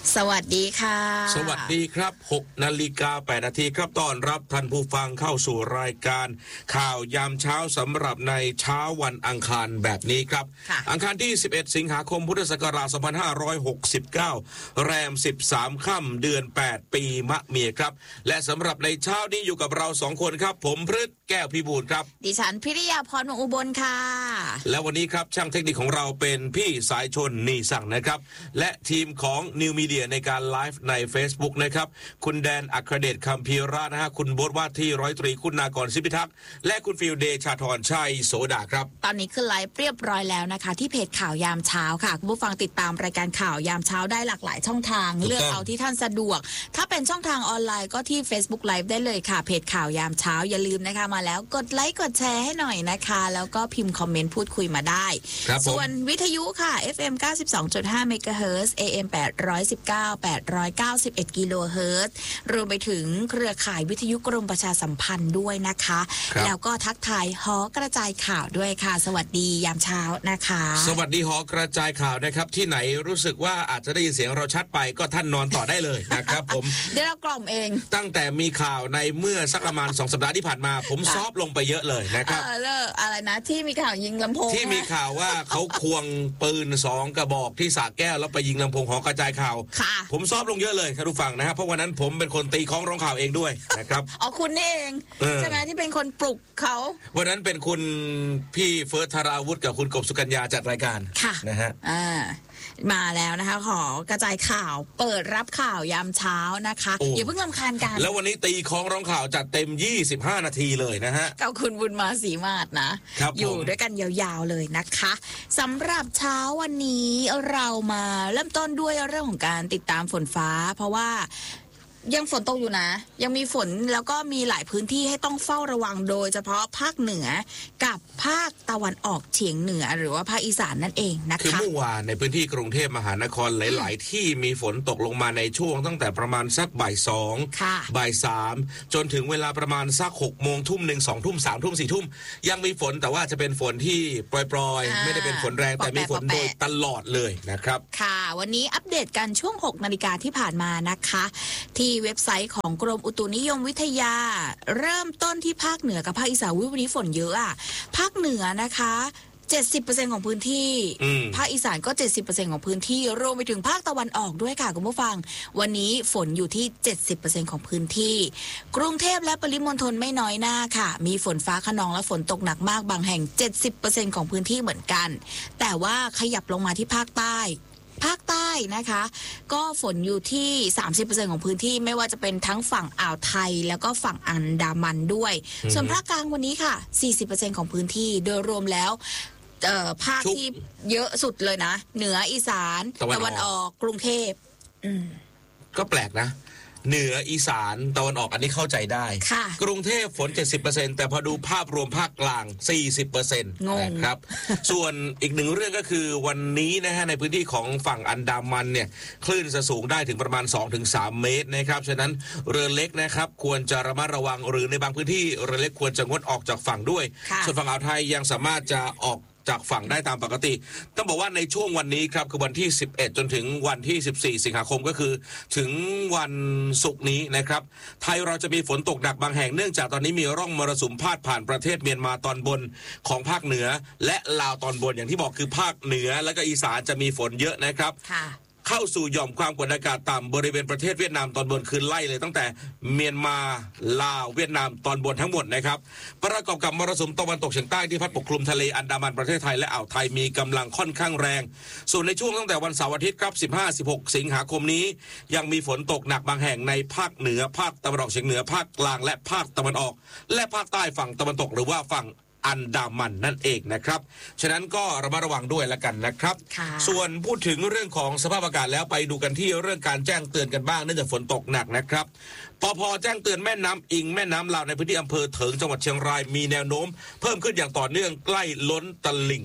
สวัสดีค่ะสวัสดีครับ6:08 น.ครับต้อนรับท่านผู้ฟังเข้าสู่รายการข่าวยามเช้าสำหรับในเช้าวันอังคารแบบนี้ครับอังคารที่11สิงหาคมพุทธศักราช2569แรม13ค่ำเดือน8ปีมะเมียครับและสำหรับในเช้านี้อยู่กับเรา2คนครับผมพฤทธิ์แก้วพิบูลครับดิฉันพิริยาพรวงอุบลค่ะและวันนี้ครับช่างเทคนิคของเราเป็นพี่สายชนนีสั่งนะครับและทีมของนิวมีเดียในการไลฟ์ใน Facebook นะครับคุณแดนอัครเดชคัมภีระนะฮะคุณโบ๊ทว่าที่ร้อยตรีคุณากรศิพิทักษ์และคุณฟิลเดชาธรชัยโสดาครับตอนนี้คือไลฟ์เรียบร้อยแล้วนะคะที่เพจข่าวยามเช้าค่ะคุณผู้ฟังติดตามรายการข่าวยามเช้าได้หลากหลายช่องทางเลือกเอาที่ท่านสะดวกถ้าเป็นช่องทางออนไลน์ก็ที่ Facebook Live ได้เลยค่ะเพจข่าวยามเช้าอย่าลืมนะคะมาแล้วกดไลค์กดแชร์ให้หน่อยนะคะแล้วก็พิมพ์คอมเมนต์พูดคุยมาได้ส่วนวิทยุค่ะ FM 92.5 เมกะเฮิรตซ์ AM 891 กิโลเฮิรตซ์รวมไปถึงเครือข่ายวิทยุกรมประชาสัมพันธ์ด้วยนะคะแล้วก็ทักทายหอกระจายข่าวด้วยค่ะสวัสดียามเช้านะคะสวัสดีหอกระจายข่าวนะครับที่ไหนรู้สึกว่าอาจจะได้ยินเสียงเราชัดไปก็ท่านนอนต่อได้เลยนะครับผมเดี๋ยวเรากล่อมเองตั้งแต่มีข่าวในเมื่อสักประมาณ2 สัปดาห์ที่ผ่านมาผมซอฟลงไปเยอะเลยนะครับอะไรนะที่มีข่าวยิงลำโพงที่มีข่าวว่าเขาควงปืน2 กระบอกที่สระแก้วแล้วไปยิงลำโพงหอกระจายข่าวผมซอฟลงเยอะเลยครับทุกฝั่งนะครับเพราะวันนั้นผมเป็นคนตีของร้องข่าวเองด้วยนะครับอ๋อคุณนี่เองใช่ไหมที่เป็นคนปลุกเขาวันนั้นเป็นคุณพี่เฟิร์สธาราวุฒิกับคุณกบสุกัญญาจัดรายการนะฮะมาแล้วนะคะขอกระจายข่าวเปิดรับข่าวยามเช้านะคะอย่าเพิ่งรำคาญกันแล้ววันนี้ตีของร้องข่าวจัดเต็ม25 นาทีเลยนะฮะกับคุณบุญมาศรีมาศนะอยู่ด้วยกันยาวๆเลยนะคะสำหรับเช้าวันนี้เรามาเริ่มต้นด้วยเรื่องของการติดตามฝนฟ้าเพราะว่ายังฝนตกอยู่นะยังมีฝนแล้วก็มีหลายพื้นที่ให้ต้องเฝ้าระวังโดยเฉพาะภาคเหนือกับภาคตะวันออกเฉียงเหนือหรือว่าภาคอีสานนั่นเองนะคะคือเมื่อวานในพื้นที่กรุงเทพมหานครหลายๆที่มีฝนตกลงมาในช่วงตั้งแต่ประมาณสักบ่าย2บ่าย3จนถึงเวลาประมาณสัก6 โมงทุ่ม1 2 ทุ่ม3 ทุ่ม4 ทุ่มยังมีฝนแต่ว่าจะเป็นฝนที่ปล่อยๆไม่ได้เป็นฝนแรงแต่มีฝนโดยตลอดเลยนะครับค่ะวันนี้อัปเดตกันช่วง 6 นาฬิกาที่ผ่านมานะคะที่เว็บไซต์ของกรมอุตุนิยมวิทยาเริ่มต้นที่ภาคเหนือกับภาคอีสานวันนี้ฝนเยอะอ่ะภาคเหนือนะคะ70% ของพื้นที่ภาคอีสานก็70% ของพื้นที่รวมไปถึงภาคตะวันออกด้วยค่ะคุณผู้ฟังวันนี้ฝนอยู่ที่70% ของพื้นที่กรุงเทพและปริมณฑลไม่น้อยหน้าค่ะมีฝนฟ้าคะนองและฝนตกหนักมากบางแห่ง70% ของพื้นที่เหมือนกันแต่ว่าขยับลงมาที่ภาคใต้นะคะก็ฝนอยู่ที่30% ของพื้นที่ไม่ว่าจะเป็นทั้งฝั่งอ่าวไทยแล้วก็ฝั่งอันดามันด้วยส่วนภาคกลางวันนี้ค่ะ40% ของพื้นที่โดยรวมแล้วภาคที่เยอะสุดเลยนะเหนืออีสานตะวันออกกรุงเทพก็แปลกนะเหนืออีสานตะวันออกอันนี้เข้าใจได้กรุงเทพฝน 70% แต่พอดูภาพรวมภาคกลาง 40% นะครับส่วนอีกหนึ่งเรื่องก็คือวันนี้นะฮะในพื้นที่ของฝั่งอันดามันเนี่ยคลื่นจะสูงได้ถึงประมาณ 2-3 เมตรนะครับฉะนั้นเรือเล็กนะครับควรจะระมัดระวังหรือในบางพื้นที่เรือเล็กควรจะงดออกจากฝั่งด้วยส่วนฝั่งอ่าวไทยยังสามารถจะออกจากฝั่งได้ตามปกติต้องบอกว่าในช่วงวันนี้ครับคือวันที่11จนถึงวันที่14สิงหาคมก็คือถึงวันศุกร์นี้นะครับไทยเราจะมีฝนตกหนักบางแห่งเนื่องจากตอนนี้มีร่องมรสุมพาดผ่านประเทศเมียนมาตอนบนของภาคเหนือและลาวตอนบนอย่างที่บอกคือภาคเหนือและก็อีสานจะมีฝนเยอะนะครับเข้าสู่หย่อมความกดอากาศต่ำบริเวณประเทศเวียดนามตอนบนคือไล่เลยตั้งแต่เมียนมาลาวเวียดนามตอนบนทั้งหมดนะครับประกอบกับมรสุมตะวันตกเฉียงใต้ที่พัดปกคลุมทะเลอันดามันประเทศไทยและอ่าวไทยมีกำลังค่อนข้างแรงส่วนในช่วงตั้งแต่วันเสาร์อาทิตย์ครับ15-16 สิงหาคมนี้ยังมีฝนตกหนักบางแห่งในภาคเหนือภาคตะวันออกเฉียงเหนือภาคกลางและภาคตะวันออกและภาคใต้ฝั่งตะวันตกหรือว่าฝั่งอันดามันนั่นเองนะครับฉะนั้นก็ระมัดระวังด้วยละกันนะครับส่วนพูดถึงเรื่องของสภาพอากาศแล้วไปดูกันที่เรื่องการแจ้งเตือนกันบ้างเนื่องจากฝนตกหนักนะครับปภ.แจ้งเตือนแม่น้ำอิงแม่น้ำลาวในพื้นที่อำเภอเถิงจังหวัดเชียงรายมีแนวโน้มเพิ่มขึ้นอย่างต่อเนื่องใกล้ล้นตลิ่งครับ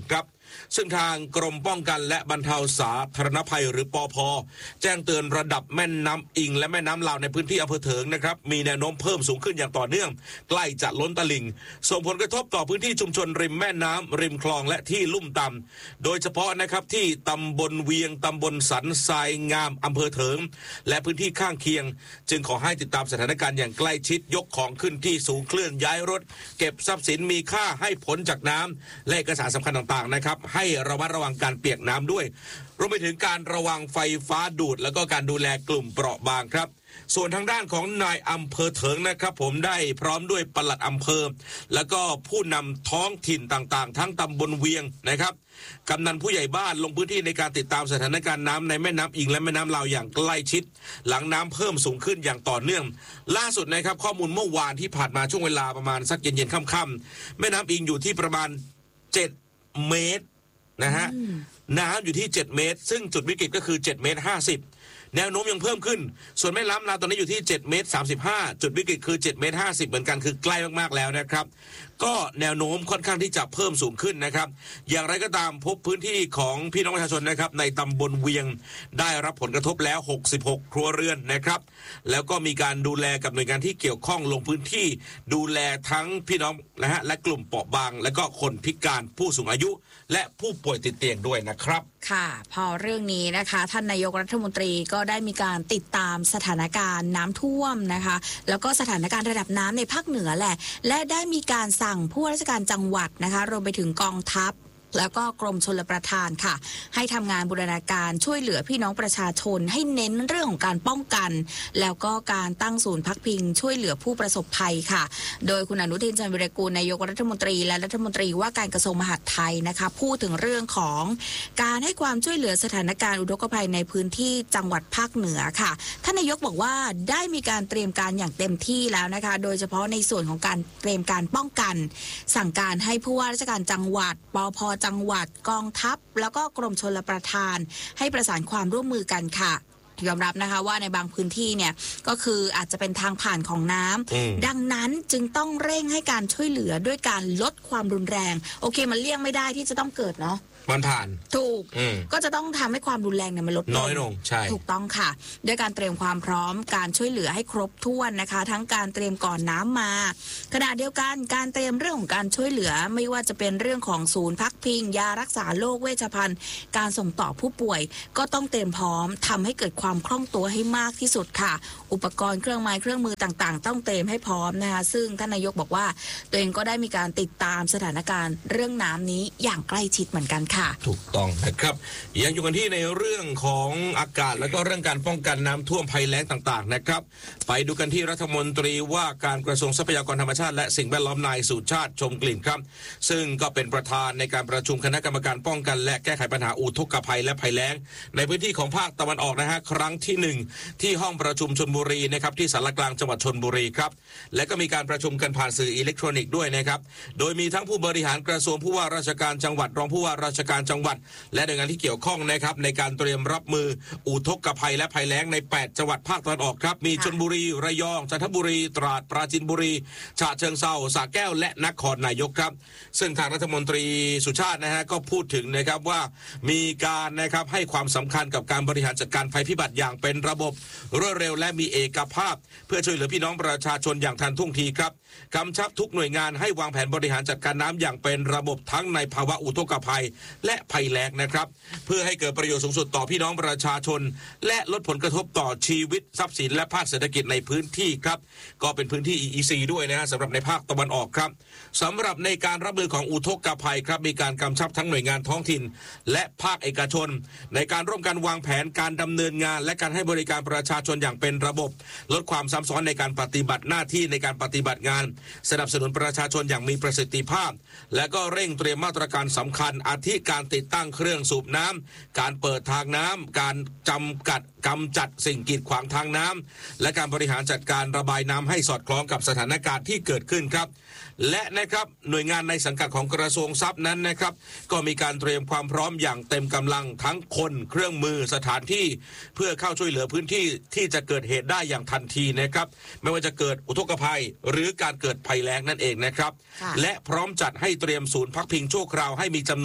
ซึ่งทางกรมป้องกันและบรรเทาสาธารณภัยหรือปภ.แจ้งเตือนระดับแม่น้ำอิงและแม่น้ำลาวในพื้นที่อำเภอเถิงนะครับมีแนวโน้มเพิ่มสูงขึ้นอย่างต่อเนื่องใกล้จะล้นตลิ่งส่งผลกระทบต่อพื้นที่ชุมชนริมแม่น้ำริมคลองและที่ลุ่มต่ำโดยเฉพาะนะครับที่ตำบลเวียงตำบลสันทรายงามอำเภอเถิงและพื้นที่ข้างเคียงจึงขอให้ติดตามสถานการณ์อย่างใกล้ชิดยกของขึ้นที่สูงเคลื่อนย้ายรถเก็บทรัพย์สินมีค่าให้พ้นจากน้ำและเอกสารสำคัญต่างๆนะครับให้ระมัดระวังการเปียกน้ำด้วยรวมไปถึงการระวังไฟฟ้าดูดแล้วก็การดูแลกลุ่มเปราะบางครับส่วนทางด้านของนายอำเภอเถิงนะครับผมได้พร้อมด้วยปลัดอำเภอแล้วก็ผู้นำท้องถิ่นต่างๆทั้งตำบลเวียงนะครับกำนันผู้ใหญ่บ้านลงพื้นที่ในการติดตามสถานการณ์น้ำในแม่น้ำอิงและแม่น้ำลาวอย่างใกล้ชิดหลังน้ำเพิ่มสูงขึ้นอย่างต่อเนื่องล่าสุดนะครับข้อมูลเมื่อวานที่ผ่านมาช่วงเวลาประมาณสักเย็นๆค่ำๆแม่น้ำอิงอยู่ที่ประมาณ7 เมตรนะฮะน้ำอยู่ที่7 เมตรซึ่งจุดวิกฤตก็คือ7 เมตร 50แนวโน้มยังเพิ่มขึ้นส่วนแม่น้ำลาวตอนนี้อยู่ที่7 เมตร 35จุดวิกฤตคือ7 เมตร 50เหมือนกันคือใกล้มากๆแล้วนะครับก็แนวโน้มค่อนข้างที่จะเพิ่มสูงขึ้นนะครับอย่างไรก็ตามพบพื้นที่ของพี่น้องประชาชนนะครับในตำบลเวียงได้รับผลกระทบแล้ว66ครัวเรือนนะครับแล้วก็มีการดูแลกับหน่วยงานที่เกี่ยวข้องลงพื้นที่ดูแลทั้งพี่น้องนะฮะและกลุ่มเปราะบางและก็คนพิการผู้สูงอายุและผู้ป่วยติดเตียงด้วยนะครับค่ะพอเรื่องนี้นะคะท่านนายกรัฐมนตรีก็ได้มีการติดตามสถานการณ์น้ำท่วมนะคะแล้วก็สถานการณ์ระดับน้ำในภาคเหนือแหละและได้มีการสั่งผู้ว่าราชการจังหวัดนะคะรวมไปถึงกองทัพแล้วก็กรมชลประทานค่ะให้ทำงานบูรณาการช่วยเหลือพี่น้องประชาชนให้เน้นเรื่องของการป้องกันแล้วก็การตั้งศูนย์พักพิงช่วยเหลือผู้ประสบภัยค่ะโดยคุณอนุทินชาญวิรากูลนายกรัฐมนตรีและรัฐมนตรีว่าการกระทรวงมหาดไทยนะคะพูดถึงเรื่องของการให้ความช่วยเหลือสถานการณ์อุทกภัยในพื้นที่จังหวัดภาคเหนือค่ะท่านนายกบอกว่าได้มีการเตรียมการอย่างเต็มที่แล้วนะคะโดยเฉพาะในส่วนของการเตรียมการป้องกันสั่งการให้ผู้ว่าราชการจังหวัดปภ.จังหวัดกองทัพแล้วก็กรมชลประทานให้ประสานความร่วมมือกันค่ะยอมรับนะคะว่าในบางพื้นที่เนี่ยก็คืออาจจะเป็นทางผ่านของน้ำดังนั้นจึงต้องเร่งให้การช่วยเหลือด้วยการลดความรุนแรงโอเคมันเลี่ยงไม่ได้ที่จะต้องเกิดเนาะมันผ่านถูกก็จะต้องทำให้ความรุนแรงเนี่ยมันลดน้อยลงใช่ถูกต้องค่ะด้วยการเตรียมความพร้อมการช่วยเหลือให้ครบถ้วนนะคะทั้งการเตรียมก่อนน้ำมาขณะเดียวกันการเตรียมเรื่องของการช่วยเหลือไม่ว่าจะเป็นเรื่องของศูนย์พักพิงยารักษาโรคเวชภัณฑ์การส่งต่อผู้ป่วยก็ต้องเตรียมพร้อมทำให้เกิดความคล่องตัวให้มากที่สุดค่ะอุปกรณ์เครื่องไม้เครื่องมือต่างๆต้องเตรียมให้พร้อมนะคะซึ่งท่านนายกบอกว่าตัวเองก็ได้มีการติดตามสถานการณ์เรื่องน้ำนี้อย่างใกล้ชิดเหมือนกันค่ะถูกต้องนะครับยังอยู่กันที่ในเรื่องของอากาศและก็เรื่องการป้องกันน้ำท่วมภัยแล้งต่างๆนะครับไปดูกันที่รัฐมนตรีว่าการกระทรวงทรัพยากรธรรมชาติและสิ่งแวดล้อมนายสุชาติชมกลิ่นครับซึ่งก็เป็นประธานในการประชุมคณะกรรมการป้องกันและแก้ไขปัญหาอุทกภัยและภัยแล้งในพื้นที่ของภาคตะวันออกนะฮะครั้งที่1ที่ห้องประชุมชลบุรีนะครับที่ศาลากลางจังหวัดชลบุรีครับและก็มีการประชุมกันผ่านสื่ออิเล็กทรอนิกส์ด้วยนะครับโดยมีทั้งผู้บริหารกระทรวงผู้ว่าราชการจังหวัดรองผู้ว่าราชการจังหวัดและหน่วยงานที่เกี่ยวข้องนะครับในการเตรียมรับมืออุทกภัยและภัยแล้งใน8จังหวัดภาคตะวันออกครับมีชลบุรีระยองจันทบุรีตราดปราจีนบุรีฉะเชิงเทราสระแก้วและนครนายกครับซึ่งทางรัฐมนตรีสุชาตินะฮะก็พูดถึงนะครับว่ามีการนะครับให้ความสำคัญกับการบริหารจัดการภัยพิบัติอย่างเป็นระบบรวดเร็วและมีเอกภาพเพื่อช่วยเหลือพี่น้องประชาชนอย่างทันท่วงทีครับกำชับทุกหน่วยงานให้วางแผนบริหารจัดการน้ำอย่างเป็นระบบทั้งในภาวะอุทกภัยและภัยแล้งนะครับเพื่อให้เกิดประโยชน์สูงสุดต่อพี่น้องประชาชนและลดผลกระทบต่อชีวิตทรัพย์สินและภาคเศรษฐกิจในพื้นที่ครับก็เป็นพื้นที่ EEC ด้วยนะฮะสำหรับในภาคตะวันออกครับสำหรับในการรับมือของอุทกภัยครับมีการกำชับทั้งหน่วยงานท้องถิ่นและภาคเอกชนในการร่วมกันวางแผนการดำเนินงานและการให้บริการประชาชนอย่างเป็นระบบลดความซ้ำซ้อนในการปฏิบัติหน้าที่ในการปฏิบัติงานสนับสนุนประชาชนอย่างมีประสิทธิภาพและก็เร่งเตรียมมาตรการสำคัญอาทิการติดตั้งเครื่องสูบน้ำการเปิดทางน้ำการกำจัดสิ่งกีดขวางทางน้ำและการบริหารจัดการระบายน้ำให้สอดคล้องกับสถานการณ์ที่เกิดขึ้นครับและนะครับหน่วยงานในสังกัดของกระทรวงทรัพย์นั้นนะครับก็มีการเตรียมความพร้อมอย่างเต็มกำลังทั้งคนเครื่องมือสถานที่เพื่อเข้าช่วยเหลือพื้นที่ที่จะเกิดเหตุได้อย่างทันทีนะครับไม่ว่าจะเกิดอุทกภัยหรือการเกิดภัยแล้งนั่นเองนะครับและพร้อมจัดให้เตรียมศูนย์พักพิงชั่วคราวให้มีจำนวนและศัก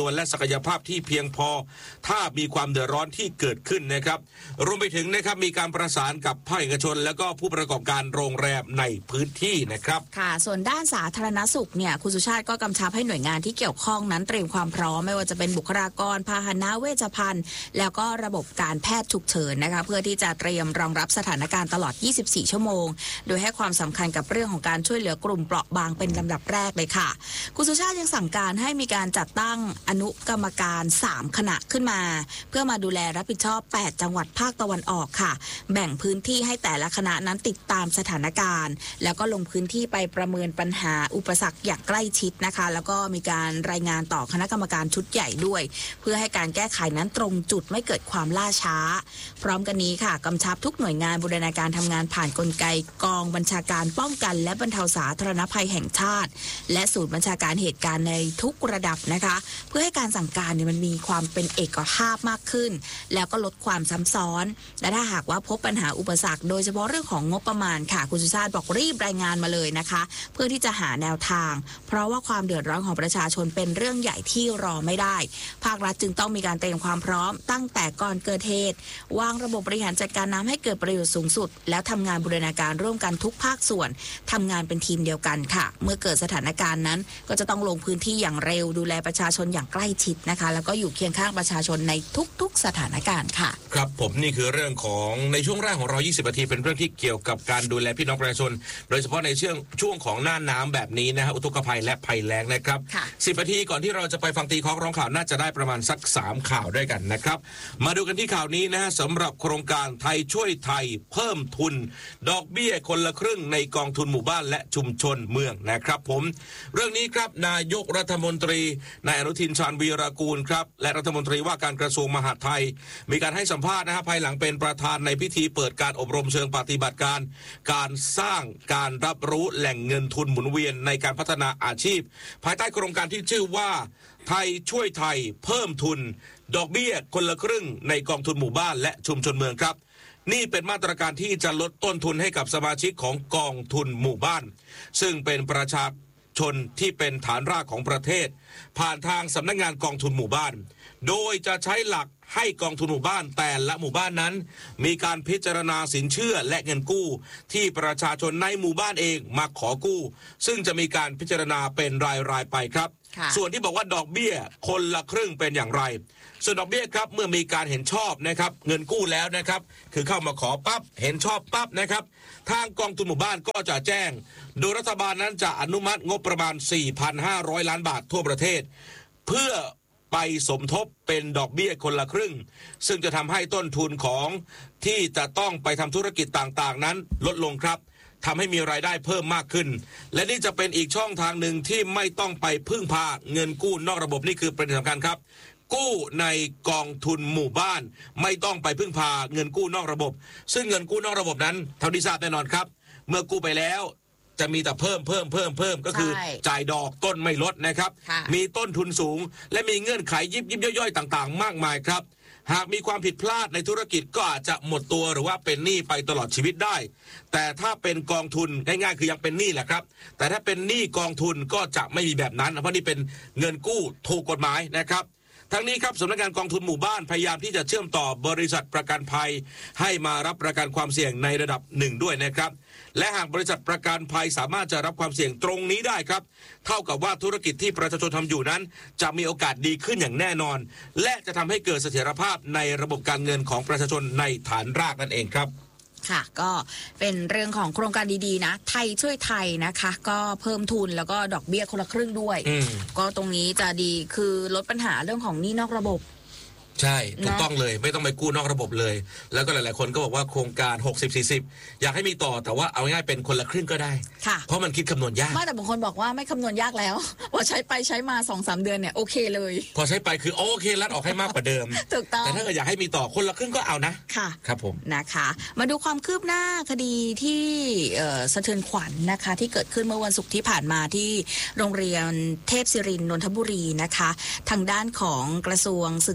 กยภาพที่เพียงพอถ้ามีความเดือดร้อนที่เกิดขึ้นนะครับรวมไปถึงนะครับมีการประสานกับภาคเอกชนและก็ผู้ประกอบการโรงแรมในพื้นที่นะครับค่ะส่วนด้านสาธารณสุขเนี่ยคุณสุชาติก็กำชับให้หน่วยงานที่เกี่ยวข้องนั้นเตรียมความพร้อมไม่ว่าจะเป็นบุคลากรพาหนะเวชภัณฑ์แล้วก็ระบบการแพทย์ฉุกเฉินนะคะเพื่อที่จะเตรียมรองรับสถานการณ์ตลอด 24 ชั่วโมงโดยให้ความสำคัญกับเรื่องของการช่วยเหลือกลุ่มเปราะบางเป็นลำดับแรกเลยค่ะคุณสุชาติยังสั่งการให้มีการจัดตั้งอนุกรรมการ3คณะขึ้นมาเพื่อมาดูแลรับผิดชอบ8จังหวัดภาคตะวันออกค่ะแบ่งพื้นที่ให้แต่ละคณะนั้นติดตามสถานการณ์แล้วก็ลงพื้นที่ไปประเมินปัญหาอุปสรรคอย่างใกล้ชิดนะคะแล้วก็มีการรายงานต่อคณะกรรมการชุดใหญ่ด้วยเพื่อให้การแก้ไขนั้นตรงจุดไม่เกิดความล่าช้าพร้อมกันนี้ค่ะกำชับทุกหน่วยงานบูรณาการทำงานผ่านกลไกกองบัญชาการป้องกันและบรรเทาสาธารณภัยแห่งชาติและศูนย์บัญชาการเหตุการณ์ในทุกระดับนะคะเพื่อให้การสั่งการเนี่ยมันมีความเป็นเอกภาพมากขึ้นแล้วก็ลดความซ้ำซ้อนและถ้าหากว่าพบปัญหาอุปสรรคโดยเฉพาะเรื่องของงบประมาณค่ะคุณสุชาติบอกรีบรายงานมาเลยนะคะเพื่อที่จะหาแนวทางเพราะว่าความเดือดร้อนของประชาชนเป็นเรื่องใหญ่ที่รอไม่ได้ภาครัฐจึงต้องมีการเตรียมความพร้อมตั้งแต่ก่อนเกิดเหตุวางระบบบริหารจัดการน้ำให้เกิดประโยชน์สูงสุดแล้วทำงานบูรณาการร่วมกันทุกภาคส่วนทำงานเป็นทีมเดียวกันค่ะเมื่อเกิดสถานการณ์นั้นก็จะต้องลงพื้นที่อย่างเร็วดูแลประชาชนอย่างใกล้ชิดนะคะแล้วก็อยู่เคียงข้างประชาชนในทุกๆสถานการณ์ค่ะครับผมนี่คือเรื่องของในช่วงแรกของเรา20นาทีเป็นเรื่องที่เกี่ยวกับการดูแลพี่น้องประชาชนโดยเฉพาะในช่วงของหน้าน้ำแบบนี้นะฮะอุทกภัยและภัยแล้งนะครับ10นาทีก่อนที่เราจะไปฟังตีคล้องร้องข่าวน่าจะได้ประมาณสัก3ข่าวด้วยกันนะครับมาดูกันที่ข่าวนี้นะฮะสำหรับโครงการไทยช่วยไทยเพิ่มทุนดอกเบี้ยคนละครึ่งในกองทุนหมู่บ้านและชุมชนเมืองนะครับผมเรื่องนี้ครับนายกรัฐมนตรีนายอนุทินชาญวีรกูลครับและรัฐมนตรีว่าการกระทรวงมหาดไทยมีการให้สัมภาษณ์นะฮะภายหลังเป็นประธานในพิธีเปิดการอบรมเชิงปฏิบัติการการสร้างการรับรู้แหล่งเงินทุนหมุนเวียนในการพัฒนาอาชีพภายใต้โครงการที่ชื่อว่าไทยช่วยไทยเพิ่มทุนดอกเบี้ยคนละครึ่งในกองทุนหมู่บ้านและชุมชนเมืองครับนี่เป็นมาตรการที่จะลดต้นทุนให้กับสมาชิกของกองทุนหมู่บ้านซึ่งเป็นประชาชนที่เป็นฐานรากของประเทศผ่านทางสำนักงานกองทุนหมู่บ้านโดยจะใช้หลักให้กองทุนหมู่บ้านแต่ละหมู่บ้านนั้นมีการพิจารณาสินเชื่อและเงินกู้ที่ประชาชนในหมู่บ้านเองมาขอกู้ซึ่งจะมีการพิจารณาเป็นรายไปครับส่วนที่บอกว่าดอกเบี้ยคนละครึ่งเป็นอย่างไรส่วนดอกเบี้ยครับเมื่อมีการเห็นชอบนะครับเงินกู้แล้วนะครับคือเข้ามาขอปั๊บเห็นชอบปั๊บนะครับทางกองทุนหมู่บ้านก็จะแจ้งโดยรัฐบาลนั้นจะอนุมัติงบประมาณ 4,500 ล้านบาททั่วประเทศเพื่อไปสมทบเป็นดอกเบี้ยคนละครึ่งซึ่งจะทำให้ต้นทุนของที่จะต้องไปทำธุรกิจต่างๆนั้นลดลงครับทำให้มีรายได้เพิ่มมากขึ้นและนี่จะเป็นอีกช่องทางหนึ่งที่ไม่ต้องไปพึ่งพาเงินกู้นอกระบบนี่คือประเด็นสำคัญครับกู้ในกองทุนหมู่บ้านไม่ต้องไปพึ่งพาเงินกู้นอกระบบซึ่งเงินกู้นอกระบบนั้นเท่าที่ทราบแน่นอนครับเมื่อกู้ไปแล้วจะมีแต่เพิ่มก็คือจ่ายดอกต้นไม่ลดนะครับมีต้นทุนสูงและมีเงื่อนไขยิบย่อยๆต่างๆมากมายครับหากมีความผิดพลาดในธุรกิจก็อาจจะหมดตัวหรือว่าเป็นหนี้ไปตลอดชีวิตได้แต่ถ้าเป็นกองทุนง่ายๆคือยังเป็นหนี้แหละครับแต่ถ้าเป็นหนี้กองทุนก็จะไม่มีแบบนั้นเพราะนี่เป็นเงินกู้ถูกกฎหมายนะครับทั้งนี้ครับสำนักงานกองทุนหมู่บ้านพยายามที่จะเชื่อมต่อบริษัทประกันภัยให้มารับประกันความเสี่ยงในระดับหนึ่งด้วยนะครับและหากบริษัทประกันภัยสามารถจะรับความเสี่ยงตรงนี้ได้ครับเท่ากับว่าธุรกิจที่ประชาชนทำอยู่นั้นจะมีโอกาสดีขึ้นอย่างแน่นอนและจะทำให้เกิดเสถียรภาพในระบบการเงินของประชาชนในฐานรากนั่นเองครับค่ะก็เป็นเรื่องของโครงการดีๆนะไทยช่วยไทยนะคะก็เพิ่มทุนแล้วก็ดอกเบี้ยคนละครึ่งด้วยก็ตรงนี้จะดีคือลดปัญหาเรื่องของหนี้นอกระบบใช่ถูกต้องเลยไม่ต้องไปกู้นอกระบบเลยแล้วก็หลายๆคนก็บอกว่าโครงการ60-40อยากให้มีต่อแต่ว่าเอาง่ายๆเป็นคนละครึ่งก็ได้เพราะมันคิดคำนวณยากไม่แต่บางคนบอกว่าไม่คำนวณยากแล้วว่าใช้ไปใช้มา 2-3 เดือนเนี่ยโอเคเลยพอใช้ไปคือโอเครัดออกให้มากกว่าเดิมถูกต้องแต่ถ้าเกิดอยากให้มีต่อคนละครึ่งก็เอานะค่ะครับผมนะคะมาดูความคืบหน้าคดีที่สะเทือนขวัญนะคะที่เกิดขึ้นเมื่อวันศุกร์ที่ผ่านมาที่โรงเรียนเทพศิรินทร์นนทบุรีนะคะทางด้านของกระทรวงศึกษาธิ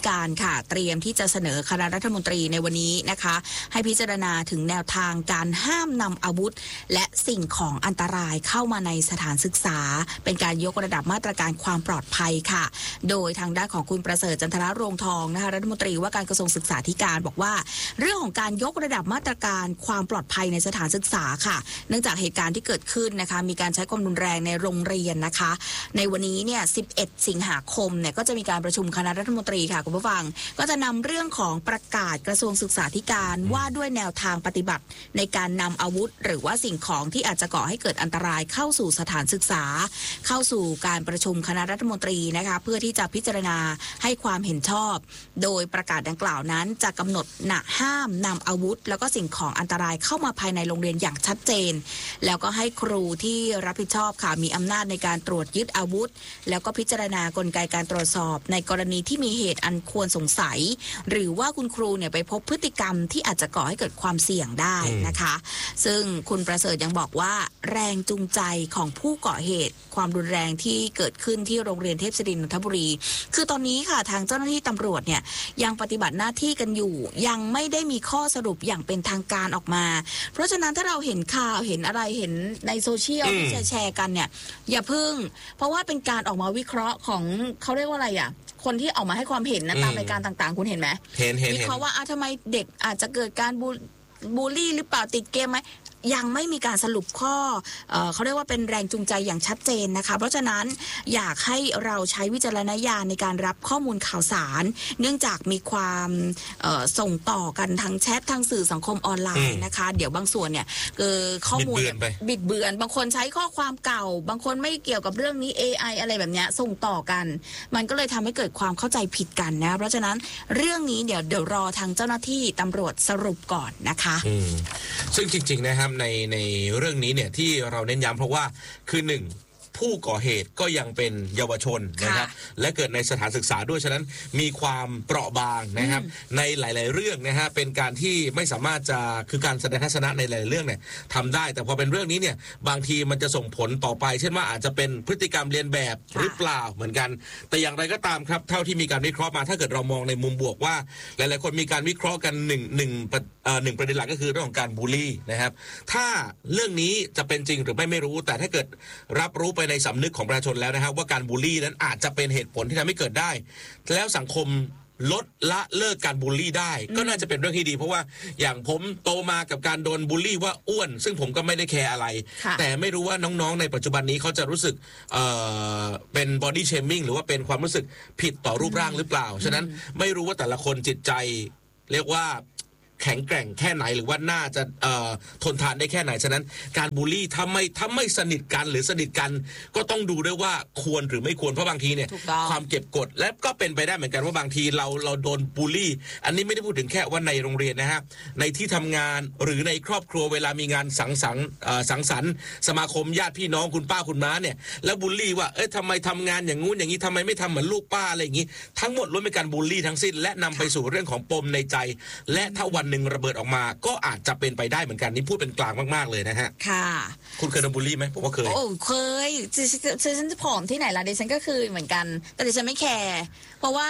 การค่ะเตรียมที่จะเสนอคณะรัฐมนตรีในวันนี้นะคะให้พิจารณาถึงแนวทางการห้ามนำอาวุธและสิ่งของอันตรายเข้ามาในสถานศึกษาเป็นการยกระดับมาตรการความปลอดภัยค่ะโดยทางด้านของคุณประเสริฐจันทรโรงทองนะคะรัฐมนตรีว่าการกระทรวงศึกษาธิการบอกว่าเรื่องของการยกระดับมาตรการความปลอดภัยในสถานศึกษาค่ะเนื่องจากเหตุการณ์ที่เกิดขึ้นนะคะมีการใช้ความรุนแรงในโรงเรียนนะคะในวันนี้เนี่ย11 สิงหาคมเนี่ยก็จะมีการประชุมคณะรัฐมนตรีค่ะคุณผู้ฟังก็จะนำเรื่องของประกาศกระทรวงศึกษาธิการว่าด้วยแนวทางปฏิบัติในการนำอาวุธหรือว่าสิ่งของที่อาจจะก่อให้เกิดอันตรายเข้าสู่สถานศึกษาเข้าสู่การประชุมคณะรัฐมนตรีนะคะเพื่อที่จะพิจารณาให้ความเห็นชอบโดยประกาศดังกล่าวนั้นจะกำหนดห้ามนำอาวุธแล้วก็สิ่งของอันตรายเข้ามาภายในโรงเรียนอย่างชัดเจนแล้วก็ให้ครูที่รับผิดชอบค่ะมีอำนาจในการตรวจยึดอาวุธแล้วก็พิจารณากลไกการตรวจสอบในกรณีที่มีเหตุอันควรสงสัยหรือว่าคุณครูเนี่ยไปพบพฤติกรรมที่อาจจะก่อให้เกิดความเสี่ยงได้นะคะซึ่งคุณประเสริฐยังบอกว่าแรงจูงใจของผู้ก่อเหตุความรุนแรงที่เกิดขึ้นที่โรงเรียนเทพศิรินทร์นนทบุรีคือตอนนี้ค่ะทางเจ้าหน้าที่ตำรวจเนี่ยยังปฏิบัติหน้าที่กันอยู่ยังไม่ได้มีข้อสรุปอย่างเป็นทางการออกมาเพราะฉะนั้นถ้าเราเห็นข่าวเห็นอะไรเห็นในโซเชียลที่แชร์กันเนี่ยอย่าพึ่งเพราะว่าเป็นการออกมาวิเคราะห์ของเขาเรียกว่าอะไรอ่ะคนที่ออกมาให้ความเห็นนะตามรายการต่างๆคุณเห็นไหมเห็นวิเคราะห์ว่าทำไมเด็กอาจจะเกิดการบูลลี่หรือเปล่าติดเกมไหมยังไม่มีการสรุปข้อเขาเรียกว่าเป็นแรงจูงใจอย่างชัดเจนนะคะเพราะฉะนั้นอยากให้เราใช้วิจารณญาณในการรับข้อมูลข่าวสารเนื่องจากมีความส่งต่อกันทางแชททางสื่อสังคมออนไลน์นะคะเดี๋ยวบางส่วนเนี่ยข้อมูลบิดเบือนบางคนใช้ข้อความเก่าบางคนไม่เกี่ยวกับเรื่องนี้ AI อะไรแบบนี้ส่งต่อกันมันก็เลยทำให้เกิดความเข้าใจผิดกันนะเพราะฉะนั้นเรื่องนี้เดี๋ยวรอทางเจ้าหน้าที่ตำรวจสรุปก่อนนะคะซึ่งจริงๆนะครับในเรื่องนี้เนี่ยที่เราเน้นย้ำเพราะว่าคือหนึ่งผู้ก่อเหตุก็ยังเป็นเยาวชนนะครับและเกิดในสถานศึกษาด้วยฉะนั้นมีความเปราะบางนะครับในหลายๆเรื่องนะฮะเป็นการที่ไม่สามารถจะคือการแสดงทัศนะในหลายเรื่องเนี่ยทำได้แต่พอเป็นเรื่องนี้เนี่ยบางทีมันจะส่งผลต่อไปเช่นว่าอาจจะเป็นพฤติกรรมเลียนแบบหรือเปล่าเหมือนกันแต่อย่างไรก็ตามครับเท่าที่มีการวิเคราะห์มาถ้าเกิดเรามองในมุมบวกว่าหลายๆคนมีการวิเคราะห์กันหนึ่งประเด็นหลักก็คือเรื่องของการบูลลี่นะครับถ้าเรื่องนี้จะเป็นจริงหรือไม่รู้แต่ถ้าเกิดรับรู้ไปในสำนึกของประชาชนแล้วนะครับว่าการบูลลี่นั้นอาจจะเป็นเหตุผลที่ทำให้เกิดได้แล้วสังคมลดละเลิกการบูลลี่ได้ก็น่าจะเป็นเรื่องที่ดีเพราะว่าอย่างผมโตมากับการโดนบูลลี่ว่าอ้วนซึ่งผมก็ไม่ได้แคร์อะไรแต่ไม่รู้ว่าน้องๆในปัจจุบันนี้เขาจะรู้สึกเป็นบอดี้เชมิ่งหรือว่าเป็นความรู้สึกผิดต่อรูปร่างหรือเปล่าฉะนั้นไม่รู้ว่าแต่ละคนจิตใจเรียกว่าแข็งแกร่งแค่ไหนหรือว่าน่าจะทนทานได้แค่ไหนฉะนั้นการบูลลี่ถ้าไม่สนิทกันหรือสนิทกันก็ต้องดูด้วยว่าควรหรือไม่ควรเพราะบางทีเนี่ยความเก็บกดและก็เป็นไปได้เหมือนกันว่าบางทีเราโดนบูลลี่อันนี้ไม่ได้พูดถึงแค่ว่าในโรงเรียนนะฮะในที่ทำงานหรือในครอบครัวเวลามีงานสังสรรค์สมาคมญาติพี่น้องคุณป้าคุณน้าเนี่ยแล้วบูลลี่ว่าทำไมทำงานอย่างงู้นอย่างนี้ทำไมไม่ทำเหมือนลูกป้าอะไรอย่างนี้ทั้งหมดล้วนเป็นการบูลลี่ทั้งสิ้นและนำไปสู่เรื่องของปมในใจและถ้าวันหนึ่งระเบิดออกมาก็อาจจะเป็นไปได้เหมือนกันนี่พูดเป็นกลางมากๆเลยนะฮะค่ะคุณเคยโดนบูลลี่ไหมผมว่าเคยโอ้เคยฉันจะผอมที่ไหนล่ะดิฉันก็คือเหมือนกันแต่ดิฉันไม่แคร์เพราะว่า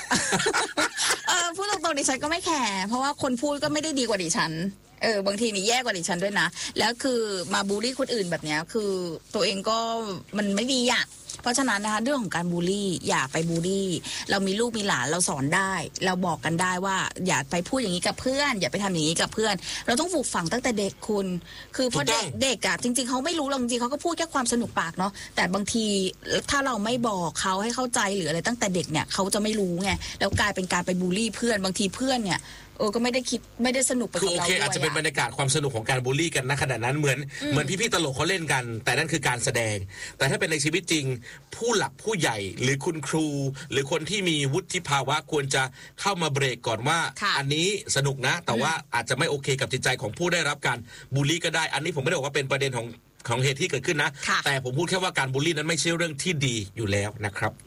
พูดตรงๆดิฉันก็ไม่แคร์เพราะว่าคนพูดก็ไม่ได้ดีกว่าดิฉันบางทีนี่แย่กว่าดิฉันด้วยนะแล้วคือมาบูลลี่คนอื่นแบบนี้คือตัวเองก็มันไม่ดีอ่ะเพราะฉะนั้นนะคะเรื่องของการบูลลี่อย่าไปบูลลี่เรามีลูกมีหลานเราสอนได้เราบอกกันได้ว่าอย่าไปพูดอย่างนี้กับเพื่อนอย่าไปทำอย่างนี้กับเพื่อนเราต้องปลูกฝังตั้งแต่เด็กคุณคือเพราะเด็กอ่ะจริงๆเขาไม่รู้หรอกจริงๆเขาก็พูดแค่ความสนุกปากเนาะแต่บางทีถ้าเราไม่บอกเขาให้เข้าใจหรืออะไรตั้งแต่เด็กเนี่ยเขาจะไม่รู้ไงแล้วกลายเป็นการไปบูลลี่เพื่อนบางทีเพื่อนเนี่ยก็ไม่ได้คิดไม่ได้สนุกไปกับเราด้วยโอเคอาจจะเป็นบรรยากาศความสนุกของการบูลลี่กันณขณะนั้นเหมือนพี่ๆตลกเขาเล่นกันแต่นั่นคือการแสดงแต่ถ้าเป็นในชีวิตจริงผู้หลักผู้ใหญ่หรือคุณครูหรือคนที่มีวุฒิภาวะควรจะเข้ามาเบรกก่อนว่าอันนี้สนุกนะแต่ว่าอาจจะไม่โอเคกับจิตใจของผู้ได้รับการบูลลี่ก็ได้อันนี้ผมไม่ได้บอกว่าเป็นประเด็นของเหตุที่เกิดขึ้นนะแต่ผมพูดแค่ว่าการบูลลี่นั้นไม่ใช่เรื่องที่ดีอยู่แล้วนะครับค่ะ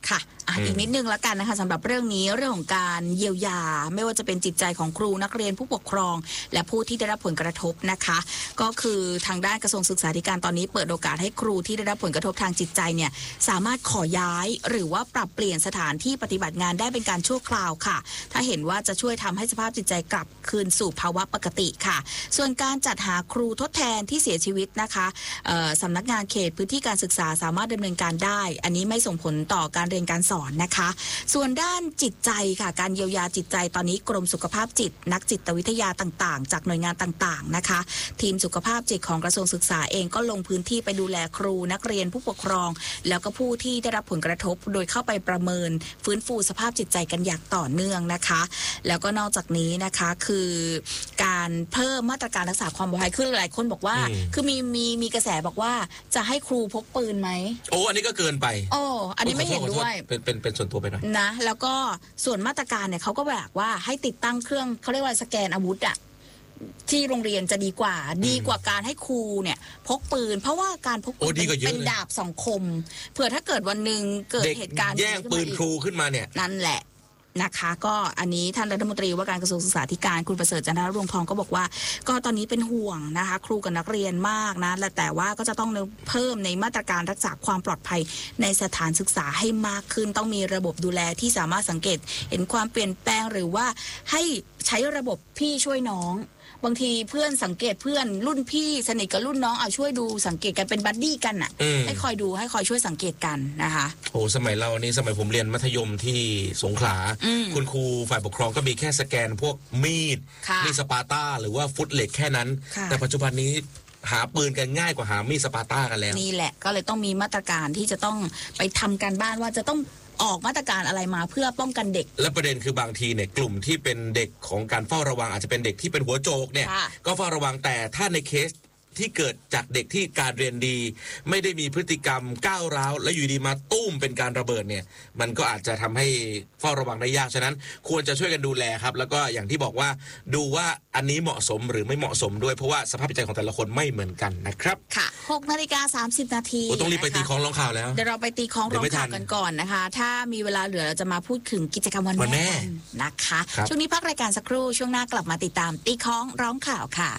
อีกนิดนึงละกันนะคะสำหรับเรื่องนี้เรื่องของการเยียวยาไม่ว่าจะเป็นจิตใจของครูนักเรียนผู้ปกครองและผู้ที่ได้รับผลกระทบนะคะก็คือทางด้านกระทรวงศึกษาธิการตอนนี้เปิดโอกาสให้ครูที่ได้รับผลกระทบทางจิตใจเนี่ยสามารถขอย้ายหรือว่าปรับเปลี่ยนสถานที่ปฏิบัติงานได้เป็นการชั่วคราวค่ะถ้าเห็นว่าจะช่วยทำให้สภาพจิตใจกลับคืนสู่ภาวะปกติค่ะส่วนการจัดหาครูทดแทนที่เสียชีวิตนะคะสำนักงานเขตพื้นที่การศึกษาสามารถดำเนินการได้อันนี้ไม่ส่งผลต่อการเรียนการสอนนะคะส่วนด้านจิตใจค่ะการเยียวยาจิตใจตอนนี้กรมสุขภาพจิตนักจิตวิทยาต่างๆจากหน่วยงานต่างๆนะคะทีมสุขภาพจิตของกระทรวงศึกษาเองก็ลงพื้นที่ไปดูแลครูนักเรียนผู้ปกครองแล้วก็ผู้ที่ได้รับผลกระทบโดยเข้าไปประเมินฟื้นฟูสภาพจิตใจกันอย่างต่อเนื่องนะคะแล้วก็นอกจากนี้นะคะคือการเพิ่มมาตรการรักษาความปลอดภัยคือหลายคนบอกว่าคือมีกระแสบอกว่าจะให้ครูพกปืนไหมโอ้อันนี้ก็เกินไปอันนี้ไม่เห็นด้วยเป็นส่วนตัวไปหน่อยนะแล้วก็ส่วนมาตรการเนี่ยเขาก็แบบว่าให้ติดตั้งเครื่องเขาเรียกว่าสแกนอาวุธอะที่โรงเรียนจะดีกว่าการให้ครูเนี่ยพกปืนเพราะว่าการพกปืนเป็นดาบสองคมเผื่อถ้าเกิดวันหนึ่งเกิดเหตุการณ์แย่งปืนครูขึ้นมาเนี่ยนั่นแหละนะคะก็อันนี้ท่านรัฐมนตรีว่าการกระทรวงศึกษาธิการคุณประเสริฐจันทรวงศ์ทองก็บอกว่าก็ตอนนี้เป็นห่วงนะคะครูกับนักเรียนมากนะแต่ว่าก็จะต้องเพิ่มในมาตรการรักษาความปลอดภัยในสถานศึกษาให้มากขึ้นต้องมีระบบดูแลที่สามารถสังเกตเห็นความเปลี่ยนแปลงหรือว่าให้ใช้ระบบพี่ช่วยน้องบางทีเพื่อนสังเกตเพื่อนรุ่นพี่สนิทกับรุ่นน้องเอาช่วยดูสังเกตกันเป็นบัดดี้กันอ่ะให้คอยดูให้คอยช่วยสังเกตกันนะคะโอ้สมัยเรานี่สมัยผมเรียนมัธยมที่สงขลาคุณครูฝ่ายปกครองก็มีแค่สแกนพวกมีดสปาต้าหรือว่าฟุตเหล็กแค่นั้นแต่ปัจจุบันนี้หาปืนกันง่ายกว่าหามีดสปาต้ากันแล้วนี่แหละก็เลยต้องมีมาตรการที่จะต้องไปทำการบ้านว่าจะต้องออกมาตรการอะไรมาเพื่อป้องกันเด็กและประเด็นคือบางทีเนี่ยกลุ่มที่เป็นเด็กของการเฝ้าระวังอาจจะเป็นเด็กที่เป็นหัวโจกเนี่ยก็เฝ้าระวังแต่ถ้าในเคสที่เกิดจากเด็กที่การเรียนดีไม่ได้มีพฤติกรรมก้าวร้าวและอยู่ดีมาตุ้มเป็นการระเบิดเนี่ยมันก็อาจจะทำให้เฝ้าระวังได้ยากฉะนั้นควรจะช่วยกันดูแลครับแล้วก็อย่างที่บอกว่าดูว่าอันนี้เหมาะสมหรือไม่เหมาะสมด้วยเพราะว่าสภาพจิตใจของแต่ละคนไม่เหมือนกันนะครับค่ะ 6:30 นาทีต้องรีบไปตีคล้องร้องข่าวแล้วเดี๋ยวเราไปตีคล้องร้องข่าวกันก่อนนะคะถ้ามีเวลาเหลือเราจะมาพูดถึงกิจกรรมวันแม่นะคะช่วงนี้พักรายการสักครู่ช่วงหน้ากลับมาติดตามตีคล้องร้องข่าวค่ะ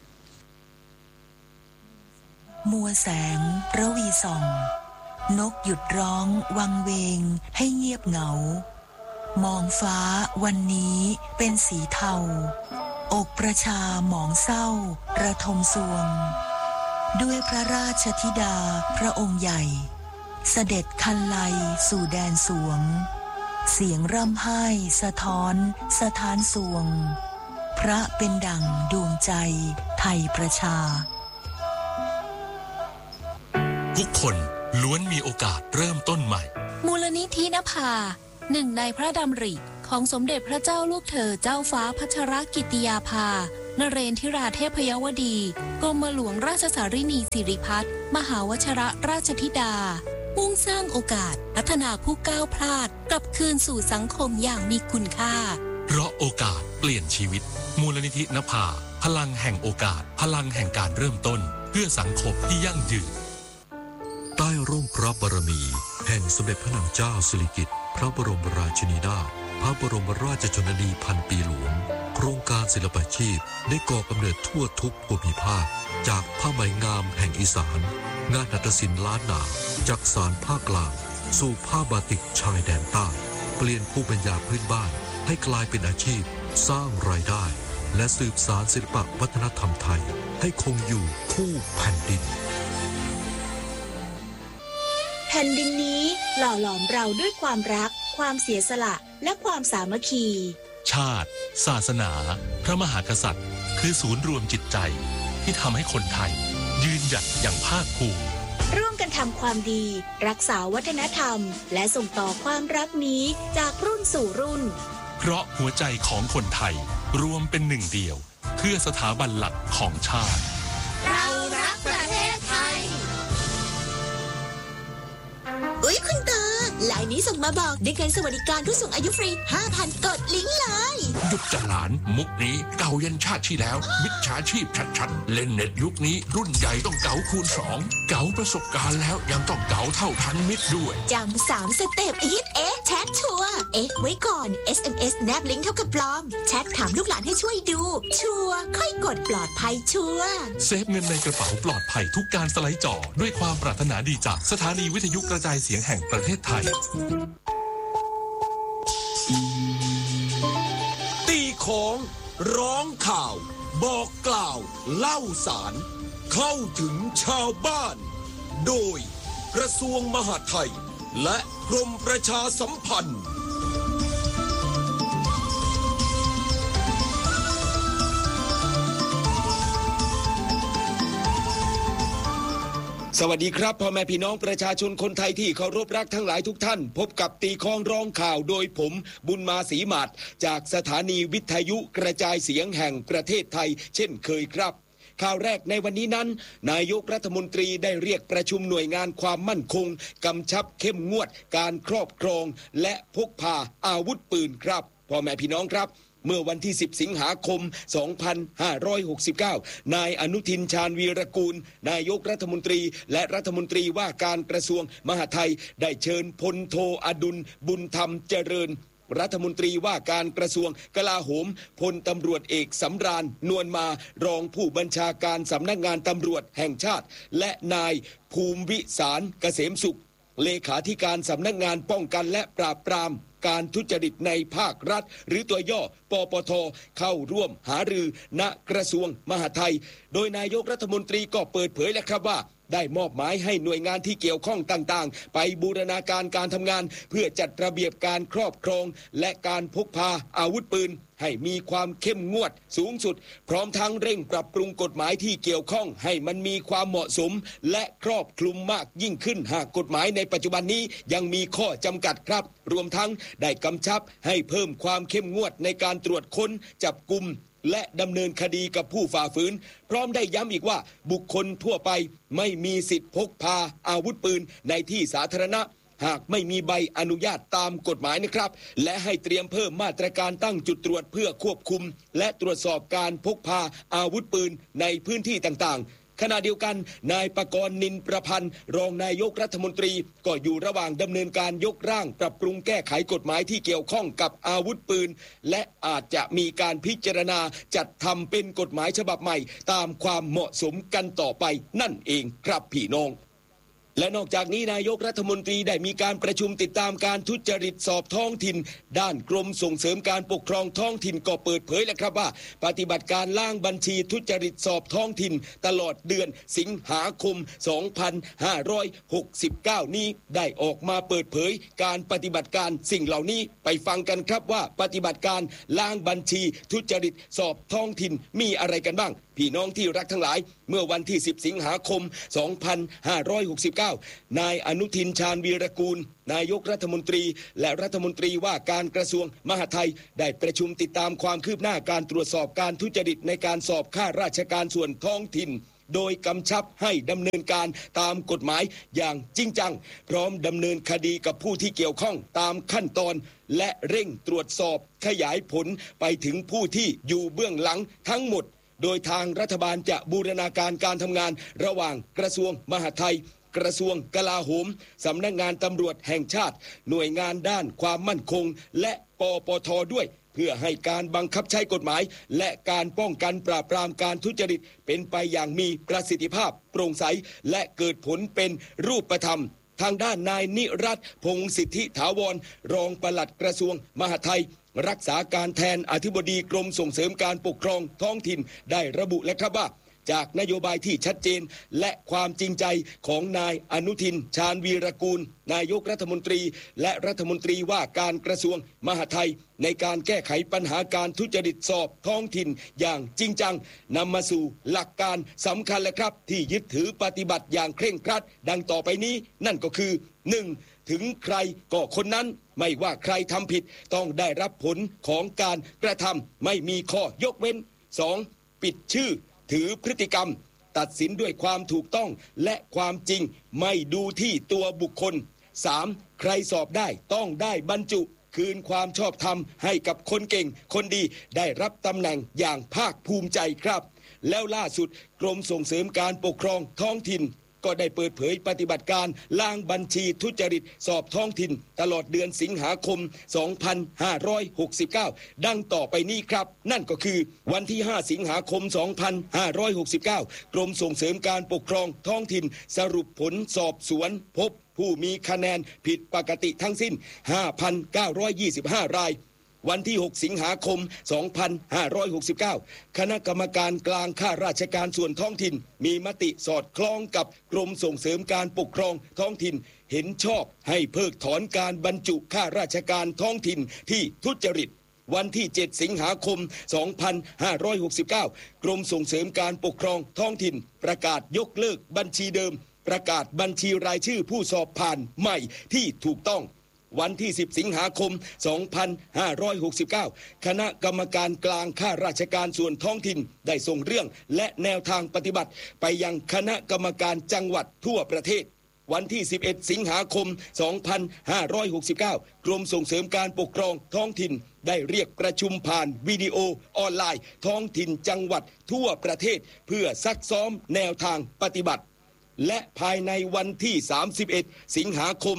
มัวแสงระวีส่องนกหยุดร้องวังเวงให้เงียบเหงามองฟ้าวันนี้เป็นสีเทาอกประชาหมองเศร้าระทมสวงด้วยพระราชธิดาพระองค์ใหญ่เสด็จคันไลสู่แดนสวงเสียงร่ำไห้สะท้อนสถานสวงพระเป็นดั่งดวงใจไทยประชาทุกคนล้วนมีโอกาสเริ่มต้นใหม่มูลนิธินภาหนึ่งในพระดำริของสมเด็จพระเจ้าลูกเธอเจ้าฟ้าพัชรกิติยาภานเรนทิราเทพยวดีกรมหลวงราชสารินีสิริพัฒน์มหาวชิรราชธิดามุ่งสร้างโอกาสพัฒนาผู้ก้าวพลาดกลับคืนสู่สังคมอย่างมีคุณค่าเพราะโอกาสเปลี่ยนชีวิตมูลนิธินภาพลังแห่งโอกาสพลังแห่งการเริ่มต้นเพื่อสังคมที่ยั่งยืนใต้ร่มพระบารมีแห่งสมเด็จพระนางเจ้าสิริกิติ์พระบรมราชินีนาถพระบรมราชชนนีพันปีหลวงโครงการศิลปาชีพได้ก่อกำเนิดทั่วทุกภูมิภาคจากผ้าไหมงามแห่งอีสานงานหัตถศิลป์ล้านนาจากสานภาคกลางสู่ผ้าบาติกชายแดนใต้เปลี่ยนภูมิปัญญาพื้นบ้านให้กลายเป็นอาชีพสร้างรายได้และสืบสานศิลปวัฒนธรรมไทยให้คงอยู่คู่แผ่นดินแผ่นดินนี้หล่อหลอมเราด้วยความรักความเสียสละและความสามัคคีชาติศาสนาพระมหากษัตริย์คือศูนย์รวมจิตใจที่ทำให้คนไทยยืนหยัดอย่างภาคภูมิร่วมกันทำความดีรักษาวัฒนธรรมและส่งต่อความรักนี้จากรุ่นสู่รุ่นเพราะหัวใจของคนไทยรวมเป็นหนึ่งเดียวเพื่อสถาบันหลักของชาติเรารักประเทศไทยคุณตาลายนี้ส่งมาบอกได้เงินสวัสดิการผู้สูงอายุฟรี 5,000 กดลิงก์เลยหยุดจะหลานมุกนี้เก่ายันชาติที่แล้วมิจฉาชีพชัดๆเล่นเน็ตยุคนี้รุ่นใหญ่ต้องเก๋าคูณ2เก๋าประสบการณ์แล้วยังต้องเก๋าเท่าทันมิตรด้วยจำ3สเต็ปฮิตแชทชัวร์ไว้ก่อน SMS แนบลิงก์เท่ากับปลอมแชทถามลูกหลานให้ช่วยดูชัวร์ค่อยกดปลอดภัยชัวร์เซฟเงินในกระเป๋าปลอดภัยทุกการสไลด์จอด้วยความปรารถนาดีจากสถานีวิทยุกระจายเสียงแห่งประเทศไทยตีของร้องข่าวบอกกล่าวเล่าสารเข้าถึงชาวบ้านโดยกระทรวงมหาดไทยและกรมประชาสัมพันธ์สวัสดีครับพ่อแม่พี่น้องประชาชนคนไทยที่เคารพรักทั้งหลายทุกท่านพบกับตีคองร้องข่าวโดยผมบุญมาศรีหมาดจากสถานีวิทยุกระจายเสียงแห่งประเทศไทยเช่นเคยครับข่าวแรกในวันนี้นั้นนายกรัฐมนตรีได้เรียกประชุมหน่วยงานความมั่นคงกำชับเข้มงวดการครอบครองและพกพาอาวุธปืนครับพ่อแม่พี่น้องครับเมื่อวันที่10สิงหาคม2569นายอนุทินชาญวีรกูลนายกรัฐมนตรีและรัฐมนตรีว่าการกระทรวงมหาดไทยได้เชิญพลโทอดุลบุญธรรมเจริญรัฐมนตรีว่าการกระทรวงกลาโหมพลตำรวจเอกสำราญนวลมารองผู้บัญชาการสำนักงานตำรวจแห่งชาติและนายภูมิวิสารเกษมสุขเลขาธิการสำนักงานป้องกันและปราบปรามการทุจริตในภาครัฐหรือตัวย่อปปท.เข้าร่วมหารือณกระทรวงมหาดไทยโดยนายกรัฐมนตรีก็เปิดเผยแล้วครับว่าได้มอบหมายให้หน่วยงานที่เกี่ยวข้องต่างๆไปบูรณาการการทำงานเพื่อจัดระเบียบการครอบครองและการพกพาอาวุธปืนให้มีความเข้มงวดสูงสุดพร้อมทั้งเร่งปรับปรุงกฎหมายที่เกี่ยวข้องให้มันมีความเหมาะสมและครอบคลุมมากยิ่งขึ้นหากกฎหมายในปัจจุบันนี้ยังมีข้อจำกัดครับรวมทั้งได้กำชับให้เพิ่มความเข้มงวดในการตรวจค้นจับกุมและดำเนินคดีกับผู้ฝ่าฝืนพร้อมได้ย้ำอีกว่าบุคคลทั่วไปไม่มีสิทธิพกพาอาวุธปืนในที่สาธารณะหากไม่มีใบอนุญาตตามกฎหมายนะครับและให้เตรียมเพิ่มมาตรการตั้งจุดตรวจเพื่อควบคุมและตรวจสอบการพกพาอาวุธปืนในพื้นที่ต่างๆขณะเดียวกันนายปกรณ์นินประพันธ์รองนายกรัฐมนตรีก็อยู่ระหว่างดำเนินการยกร่างปรับปรุงแก้ไขกฎหมายที่เกี่ยวข้องกับอาวุธปืนและอาจจะมีการพิจารณาจัดทำเป็นกฎหมายฉบับใหม่ตามความเหมาะสมกันต่อไปนั่นเองครับพี่น้องและนอกจากนี้นายกรัฐมนตรีได้มีการประชุมติดตามการทุจริตสอบท้องถิ่นด้านกรมส่งเสริมการปกครองท้องถิ่นก็เปิดเผยแล้วครับว่าปฏิบัติการล้างบัญชีทุจริตสอบท้องถิ่นตลอดเดือนสิงหาคม2569นี้ได้ออกมาเปิดเผยการปฏิบัติการสิ่งเหล่านี้ไปฟังกันครับว่าปฏิบัติการล้างบัญชีทุจริตสอบท้องถิ่นมีอะไรกันบ้างพี่น้องที่รักทั้งหลายเมื่อวันที่10สิงหาคม2569นายอนุทินชาญวีรกูลนายกรัฐมนตรีและรัฐมนตรีว่าการกระทรวงมหาดไทยได้ประชุมติดตามความคืบหน้าการตรวจสอบการทุจริตในการสอบข้าราชการส่วนท้องถิ่นโดยกำชับให้ดำเนินการตามกฎหมายอย่างจริงจังพร้อมดำเนินคดีกับผู้ที่เกี่ยวข้องตามขั้นตอนและเร่งตรวจสอบขยายผลไปถึงผู้ที่อยู่เบื้องหลังทั้งหมดโดยทางรัฐบาลจะบูรณาการการทำงานระหว่างกระทรวงมหาดไทยกระทรวงกลาโหมสำนักงานตำรวจแห่งชาติหน่วยงานด้านความมั่นคงและปปท.ด้วยเพื่อให้การบังคับใช้กฎหมายและการป้องกันปราบปรามการทุจริตเป็นไปอย่างมีประสิทธิภาพโปร่งใสและเกิดผลเป็นรูปธรรมทางด้านนายนิรัตน์พงษ์สิทธิถาวรรองปลัดกระทรวงมหาดไทยรักษาการแทนอธิบดีกรมส่งเสริมการปกครองท้องถิ่นได้ระบุแล้วครับว่าจากนโยบายที่ชัดเจนและความจริงใจของนายอนุทินชาญวีรกูลนายกรัฐมนตรีและรัฐมนตรีว่าการกระทรวงมหาดไทยในการแก้ไขปัญหาการทุจริตสอบท้องถิ่นอย่างจริงจังนำมาสู่หลักการสำคัญและครับที่ยึดถือปฏิบัติอย่างเคร่งครัดดังต่อไปนี้นั่นก็คือ 1. ถึงใครก็คนนั้นไม่ว่าใครทำผิดต้องได้รับผลของการกระทำไม่มีข้อยกเว้น 2. ปิดชื่อถือพฤติกรรมตัดสินด้วยความถูกต้องและความจริงไม่ดูที่ตัวบุคคล 3. ใครสอบได้ต้องได้บรรจุคืนความชอบธรรมให้กับคนเก่งคนดีได้รับตำแหน่งอย่างภาคภูมิใจครับแล้วล่าสุดกรมส่งเสริมการปกครองท้องถิ่นก็ได้เปิดเผยปฏิบัติการล้างบัญชีทุจริตสอบท้องถิ่นตลอดเดือนสิงหาคม 2569 ดังต่อไปนี้ครับนั่นก็คือวันที่ 5 สิงหาคม 2569 กรมส่งเสริมการปกครองท้องถิ่นสรุปผลสอบสวนพบผู้มีคะแนนผิดปกติทั้งสิ้น 5,925 รายวันที่ 6 สิงหาคม 2569 คณะกรรมการกลางข้าราชการส่วนท้องถิ่นมีมติสอดคล้องกับกรมส่งเสริมการปกครองท้องถิ่นเห็นชอบให้เพิกถอนการบรรจุข้าราชการท้องถิ่นที่ทุจริตวันที่ 7 สิงหาคม 2569 กรมส่งเสริมการปกครองท้องถิ่นประกาศยกเลิกบัญชีเดิมประกาศบัญชีรายชื่อผู้สอบผ่านใหม่ที่ถูกต้องวันที่ 10 สิงหาคม 2569 คณะกรรมการกลางข้าราชการส่วนท้องถิ่นได้ส่งเรื่องและแนวทางปฏิบัติไปยังคณะกรรมการจังหวัดทั่วประเทศวันที่ 11 สิงหาคม 2569 กรมส่งเสริมการปกครองท้องถิ่นได้เรียกประชุมผ่านวิดีโอออนไลน์ท้องถิ่นจังหวัดทั่วประเทศเพื่อซักซ้อมแนวทางปฏิบัติและภายในวันที่ 31 สิงหาคม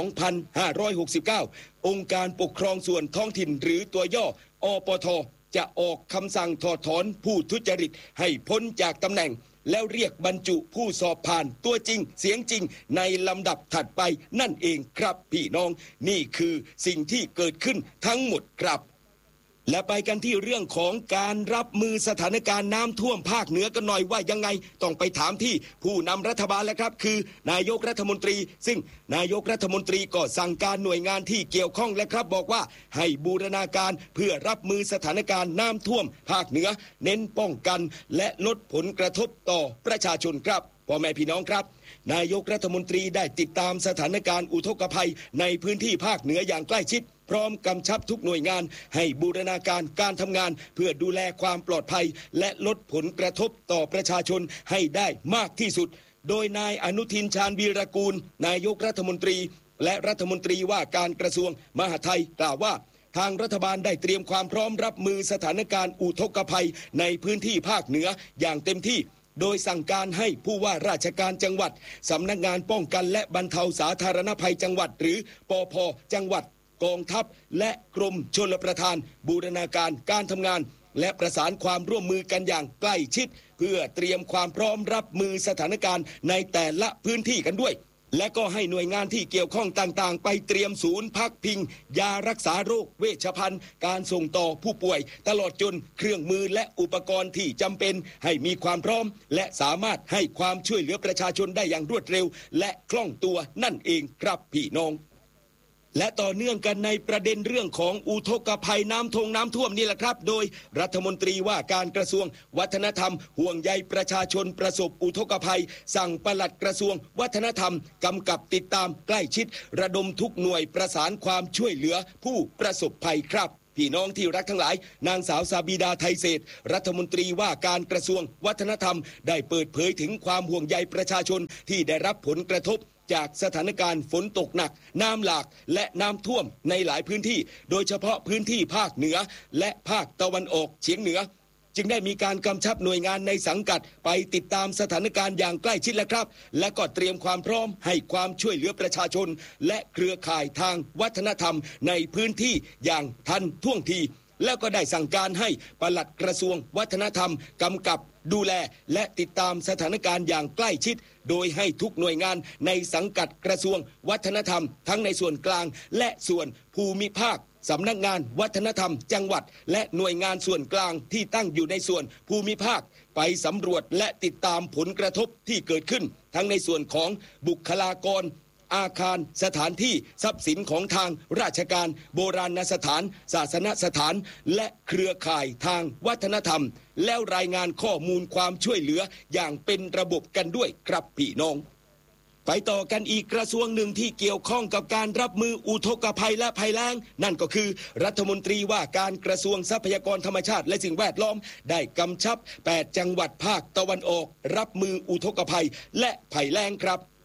2569 องค์การปกครองส่วนท้องถิ่นหรือตัวย่ออปท.จะออกคำสั่งถอดถอนผู้ทุจริตให้พ้นจากตำแหน่งแล้วเรียกบรรจุผู้สอบผ่านตัวจริงเสียงจริงในลำดับถัดไปนั่นเองครับพี่น้องนี่คือสิ่งที่เกิดขึ้นทั้งหมดครับและไปกันที่เรื่องของการรับมือสถานการณ์น้ำท่วมภาคเหนือกันหน่อยว่ายังไงต้องไปถามที่ผู้นำรัฐบาลแล้วครับคือนายกรัฐมนตรีซึ่งนายกรัฐมนตรีก็สั่งการหน่วยงานที่เกี่ยวข้องแล้วครับบอกว่าให้บูรณาการเพื่อรับมือสถานการณ์น้ำท่วมภาคเหนือเน้นป้องกันและลดผลกระทบต่อประชาชนครับพ่อแม่พี่น้องครับนายกรัฐมนตรีได้ติดตามสถานการณ์อุทกภัยในพื้นที่ภาคเหนืออย่างใกล้ชิดพร้อมกำชับทุกหน่วยงานให้บูรณาการการทำงานเพื่อดูแลความปลอดภัยและลดผลกระทบต่อประชาชนให้ได้มากที่สุดโดยนายอนุทินชาญวีรกูลนายกรัฐมนตรีและรัฐมนตรีว่าการกระทรวงมหาดไทยกล่าวว่าทางรัฐบาลได้เตรียมความพร้อมรับมือสถานการณ์อุทกภัยในพื้นที่ภาคเหนืออย่างเต็มที่โดยสั่งการให้ผู้ว่าราชการจังหวัดสำนักงานป้องกันและบรรเทาสาธารณภัยจังหวัดหรือปภ.จังหวัดกองทัพและกรมชลประทานบูรณาการการทำงานและประสานความร่วมมือกันอย่างใกล้ชิดเพื่อเตรียมความพร้อมรับมือสถานการณ์ในแต่ละพื้นที่กันด้วยและก็ให้หน่วยงานที่เกี่ยวข้องต่างๆไปเตรียมศูนย์พักพิงยารักษาโรคเวชภัณฑ์การส่งต่อผู้ป่วยตลอดจนเครื่องมือและอุปกรณ์ที่จำเป็นให้มีความพร้อมและสามารถให้ความช่วยเหลือประชาชนได้อย่างรวดเร็วและคล่องตัวนั่นเองครับพี่น้องและต่อเนื่องกันในประเด็นเรื่องของอุทกภัยน้ำท่วมนี่แหละครับโดยรัฐมนตรีว่าการกระทรวงวัฒนธรรมห่วงใยประชาชนประสบอุทกภัยสั่งปลัดกระทรวงวัฒนธรรมกำกับติดตามใกล้ชิดระดมทุกหน่วยประสานความช่วยเหลือผู้ประสบภัยครับพี่น้องที่รักทั้งหลายนางสาวซาบีดาไทยเศรษฐ์รัฐมนตรีว่าการกระทรวงวัฒนธรรมได้เปิดเผยถึงความห่วงใยประชาชนที่ได้รับผลกระทบจากสถานการณ์ฝนตกหนักน้ำหลากและน้ำท่วมในหลายพื้นที่โดยเฉพาะพื้นที่ภาคเหนือและภาคตะวันออกเฉียงเหนือจึงได้มีการกำชับหน่วยงานในสังกัดไปติดตามสถานการณ์อย่างใกล้ชิดแล้วครับและก็เตรียมความพร้อมให้ความช่วยเหลือประชาชนและเครือข่ายทางวัฒนธรรมในพื้นที่อย่างทันท่วงทีแล้วก็ได้สั่งการให้ปลัดกระทรวงวัฒนธรรมกำกับดูแลและติดตามสถานการณ์อย่างใกล้ชิดโดยให้ทุกหน่วยงานในสังกัดกระทรวงวัฒนธรรมทั้งในส่วนกลางและส่วนภูมิภาคสำนักงานวัฒนธรรมจังหวัดและหน่วยงานส่วนกลางที่ตั้งอยู่ในส่วนภูมิภาคไปสำรวจและติดตามผลกระทบที่เกิดขึ้นทั้งในส่วนของบุคลากรอาคารสถานที่ทรัพย์สินของทางราชการโบราณสถานศาสนสถานและเครือข่ายทางวัฒนธรรมแล้วรายงานข้อมูลความช่วยเหลืออย่างเป็นระบบกันด้วยครับพี่น้องไปต่อกันอีกกระทรวงหนึ่งที่เกี่ยวข้องกับการรับมืออุทกภัยและภัยแล้งนั่นก็คือรัฐมนตรีว่าการกระทรวงทรัพยากรธรรมชาติและสิ่งแวดล้อมได้กำชับ8จังหวัดภาคตะวันออกรับมืออุทกภัยและภัยแล้งครับพ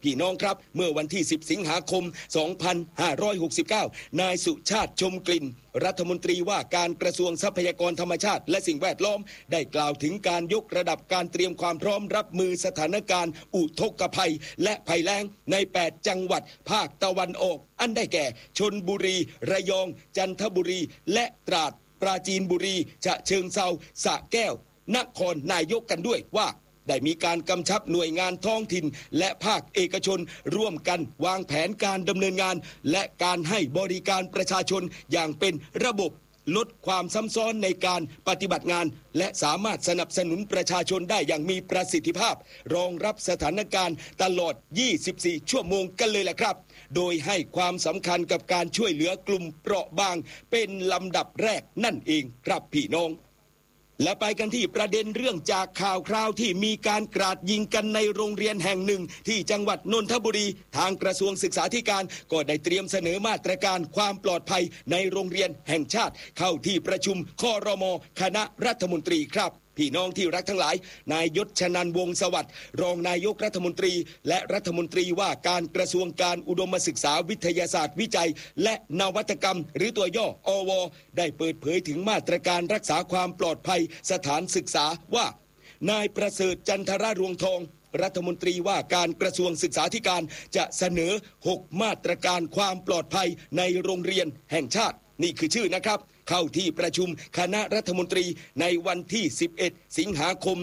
พี่น้องครับเมื่อวันที่10สิงหาคม2569นายสุชาติชมกลิ่นรัฐมนตรีว่าการกระทรวงทรัพยากรธรรมชาติและสิ่งแวดล้อมได้กล่าวถึงการยกระดับการเตรียมความพร้อมรับมือสถานการณ์อุทกภัยและภัยแล้งใน8จังหวัดภาคตะวันออกอันได้แก่ชลบุรีระยองจันทบุรีและตราดปราจีนบุรีฉะเชิงเทราสระแก้วนครนายกกันด้วยว่าได้มีการกำชับหน่วยงานท้องถิ่นและภาคเอกชนร่วมกันวางแผนการดำเนินงานและการให้บริการประชาชนอย่างเป็นระบบลดความซ้ำซ้อนในการปฏิบัติงานและสามารถสนับสนุนประชาชนได้อย่างมีประสิทธิภาพรองรับสถานการณ์ตลอด24ชั่วโมงกันเลยแหละครับโดยให้ความสำคัญกับการช่วยเหลือกลุ่มเปราะบางเป็นลำดับแรกนั่นเองครับพี่น้องและไปกันที่ประเด็นเรื่องจากข่าวคราวที่มีการกราดยิงกันในโรงเรียนแห่งหนึ่งที่จังหวัดนนทบุรีทางกระทรวงศึกษาธิการก็ได้เตรียมเสนอมาตรการความปลอดภัยในโรงเรียนแห่งชาติเข้าที่ประชุมครม.คณะรัฐมนตรีครับพี่น้องที่รักทั้งหลายนายยศชนันท์วงศ์สวัสดิ์รองนายกรัฐมนตรีและรัฐมนตรีว่าการกระทรวงการอุดมศึกษาวิทยาศาสตร์วิจัยและนวัตกรรมหรือตัวย่ออวได้เปิดเผยถึงมาตรการรักษาความปลอดภัยสถานศึกษาว่านายประเสริฐจันทรรวงทองรัฐมนตรีว่าการกระทรวงศึกษาธิการจะเสนอ6มาตรการความปลอดภัยในโรงเรียนแห่งชาตินี่คือชื่อนะครับเข้าที่ประชุมคณะรัฐมนตรีในวันที่11สิงหาคม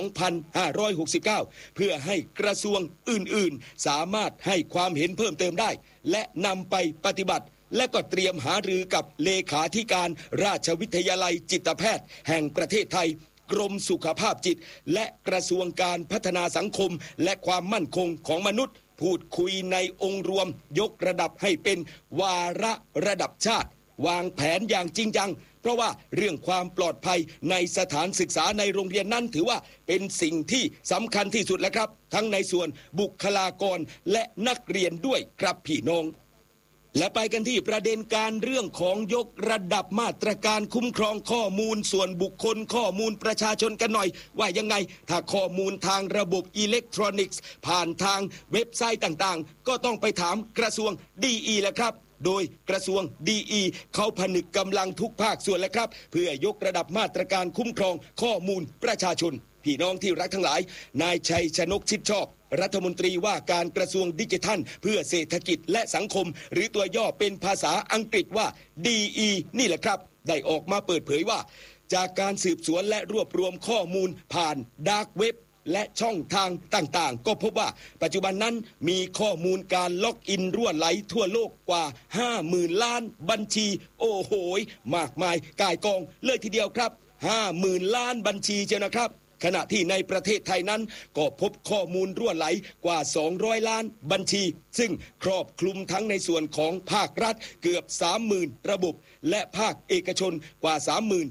2569เพื่อให้กระทรวงอื่นๆสามารถให้ความเห็นเพิ่มเติมได้และนำไปปฏิบัติและก็เตรียมหารือกับเลขาธิการราชวิทยาลัยจิตแพทย์แห่งประเทศไทยกรมสุขภาพจิตและกระทรวงการพัฒนาสังคมและความมั่นคงของมนุษย์พูดคุยในองค์รวมยกระดับให้เป็นวาระระดับชาติวางแผนอย่างจริงจังเพราะว่าเรื่องความปลอดภัยในสถานศึกษาในโรงเรียนนั้นถือว่าเป็นสิ่งที่สำคัญที่สุดแล้วครับทั้งในส่วนบุคลากรและนักเรียนด้วยครับพี่น้องและไปกันที่ประเด็นการเรื่องของยกระดับมาตรการคุ้มครองข้อมูลส่วนบุคคลข้อมูลประชาชนกันหน่อยว่ายังไงถ้าข้อมูลทางระบบอิเล็กทรอนิกส์ผ่านทางเว็บไซต์ต่างๆก็ต้องไปถามกระทรวงดีแหละครับโดยกระทรวงดีเขาผนึกกำลังทุกภาคส่วนแล้วครับเพื่อยกระดับมาตรการคุ้มครองข้อมูลประชาชนพี่น้องที่รักทั้งหลายนายชัยชนกชิดชอบรัฐมนตรีว่าการกระทรวงดิจิทัลเพื่อเศรษฐกิจและสังคมหรือตัวย่อเป็นภาษาอังกฤษว่า DE นี่แหละครับได้ออกมาเปิดเผยว่าจากการสืบสวนและรวบรวมข้อมูลผ่านดาร์กเว็บและช่องทางต่างๆก็พบว่าปัจจุบันนั้นมีข้อมูลการล็อกอินรั่วไหลทั่วโลกกว่า 50,000 ล้านบัญชีโอ้โหมากมายก่ายกองเลยทีเดียวครับ 50,000 ล้านบัญชีเจ้านะครับขณะที่ในประเทศไทยนั้นก็พบข้อมูลรั่วไหลกว่า200ล้านบัญชีซึ่งครอบคลุมทั้งในส่วนของภาครัฐเกือบ 30,000 ระบบและภาคเอกชนกว่า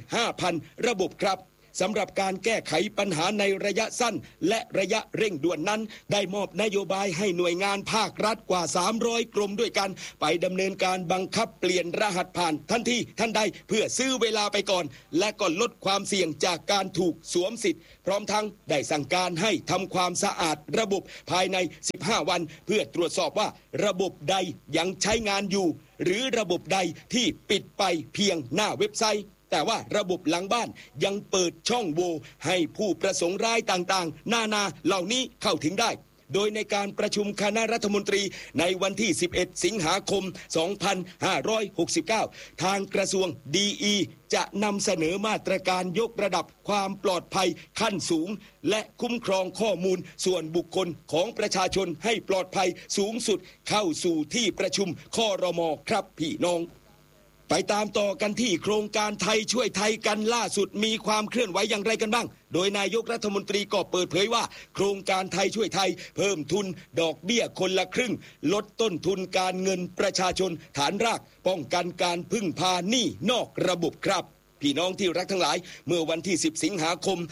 35,000 ระบบครับสำหรับการแก้ไขปัญหาในระยะสั้นและระยะเร่งด่วนนั้นได้มอบนโยบายให้หน่วยงานภาครัฐกว่า300กรมด้วยกันไปดำเนินการบังคับเปลี่ยนรหัสผ่านทันทีทันใดเพื่อซื้อเวลาไปก่อนและก็ลดความเสี่ยงจากการถูกสวมสิทธิ์พร้อมทั้งได้สั่งการให้ทำความสะอาดระบบภายใน15วันเพื่อตรวจสอบว่าระบบใดยังใช้งานอยู่หรือระบบใดที่ปิดไปเพียงหน้าเว็บไซต์แต่ว่าระบบหลังบ้านยังเปิดช่องโหว่ให้ผู้ประสงค์ร้ายต่างๆนานาเหล่านี้เข้าถึงได้โดยในการประชุมคณะรัฐมนตรีในวันที่11สิงหาคม2569ทางกระทรวงดีจะนำเสนอมาตรการยกระดับความปลอดภัยขั้นสูงและคุ้มครองข้อมูลส่วนบุคคลของประชาชนให้ปลอดภัยสูงสุดเข้าสู่ที่ประชุมครม.ครับพี่น้องไปตามต่อกันที่โครงการไทยช่วยไทยกันล่าสุดมีความเคลื่อนไหวอย่างไรกันบ้างโดยนายกรัฐมนตรีก็เปิดเผยว่าโครงการไทยช่วยไทยเพิ่มทุนดอกเบี้ยคนละครึ่งลดต้นทุนการเงินประชาชนฐานรากป้องกันการพึ่งพาหนี้นอกระบบครับพี่น้องที่รักทั้งหลายเมื่อวันที่10สิงหาคม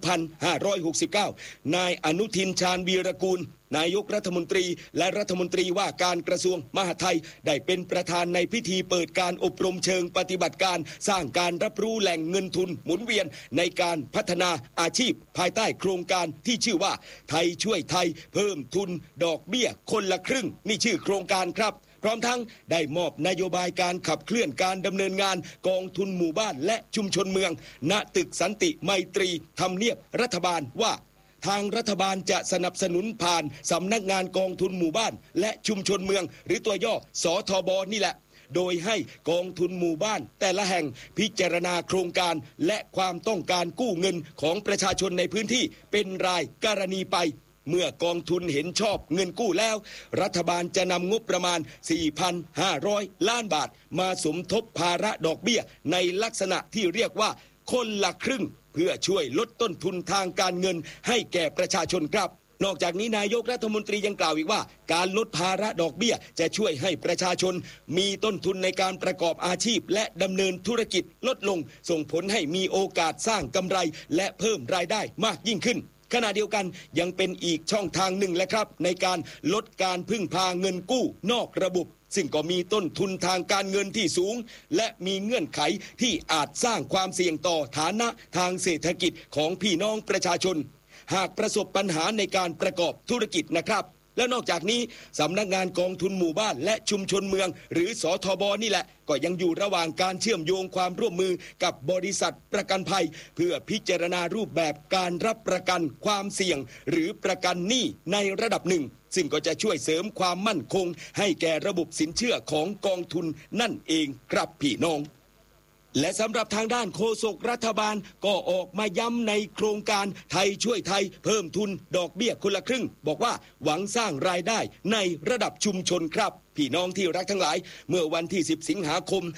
2569นายอนุทินชาญวีรกูลนายกรัฐมนตรีและรัฐมนตรีว่าการกระทรวงมหาดไทยได้เป็นประธานในพิธีเปิดการอบรมเชิงปฏิบัติการสร้างการรับรู้แหล่งเงินทุนหมุนเวียนในการพัฒนาอาชีพภายใต้โครงการที่ชื่อว่าไทยช่วยไทยเพิ่มทุนดอกเบี้ยคนละครึ่งนี่ชื่อโครงการครับพร้อมทั้งได้มอบนโยบายการขับเคลื่อนการดำเนินงานกองทุนหมู่บ้านและชุมชนเมืองณตึกสันติไมตรีทำเนียบรัฐบาลว่าทางรัฐบาลจะสนับสนุนผ่านสำนักงานกองทุนหมู่บ้านและชุมชนเมืองหรือตัวย่อสทบนี่แหละโดยให้กองทุนหมู่บ้านแต่ละแห่งพิจารณาโครงการและความต้องการกู้เงินของประชาชนในพื้นที่เป็นรายกรณีไปเมื่อกองทุนเห็นชอบเงินกู้แล้วรัฐบาลจะนำงบประมาณ 4,500 ล้านบาทมาสมทบภาระดอกเบี้ยในลักษณะที่เรียกว่าคนละครึ่งเพื่อช่วยลดต้นทุนทางการเงินให้แก่ประชาชนครับนอกจากนี้นายกรัฐมนตรียังกล่าวอีกว่าการลดภาระดอกเบี้ยจะช่วยให้ประชาชนมีต้นทุนในการประกอบอาชีพและดำเนินธุรกิจลดลงส่งผลให้มีโอกาสสร้างกำไรและเพิ่มรายได้มากยิ่งขึ้นขณะเดียวกันยังเป็นอีกช่องทางหนึ่งแหละครับในการลดการพึ่งพาเงินกู้นอกระบบซึ่งก็มีต้นทุนทางการเงินที่สูงและมีเงื่อนไขที่อาจสร้างความเสี่ยงต่อฐานะทางเศรษฐกิจของพี่น้องประชาชนหากประสบปัญหาในการประกอบธุรกิจนะครับและนอกจากนี้สำนักงานกองทุนหมู่บ้านและชุมชนเมืองหรือสทบนี่แหละก็ยังอยู่ระหว่างการเชื่อมโยงความร่วมมือกับบริษัทประกันภัยเพื่อพิจารณารูปแบบการรับประกันความเสี่ยงหรือประกันหนี้ในระดับหนึ่งซึ่งก็จะช่วยเสริมความมั่นคงให้แก่ระบบสินเชื่อของกองทุนนั่นเองครับพี่น้องและสำหรับทางด้านโฆษกรัฐบาลก็ออกมาย้ำในโครงการไทยช่วยไทยเพิ่มทุนดอกเบี้ยคนละครึ่งบอกว่าหวังสร้างรายได้ในระดับชุมชนครับพี่น้องที่รักทั้งหลายเมื่อวันที่10สิงหาคม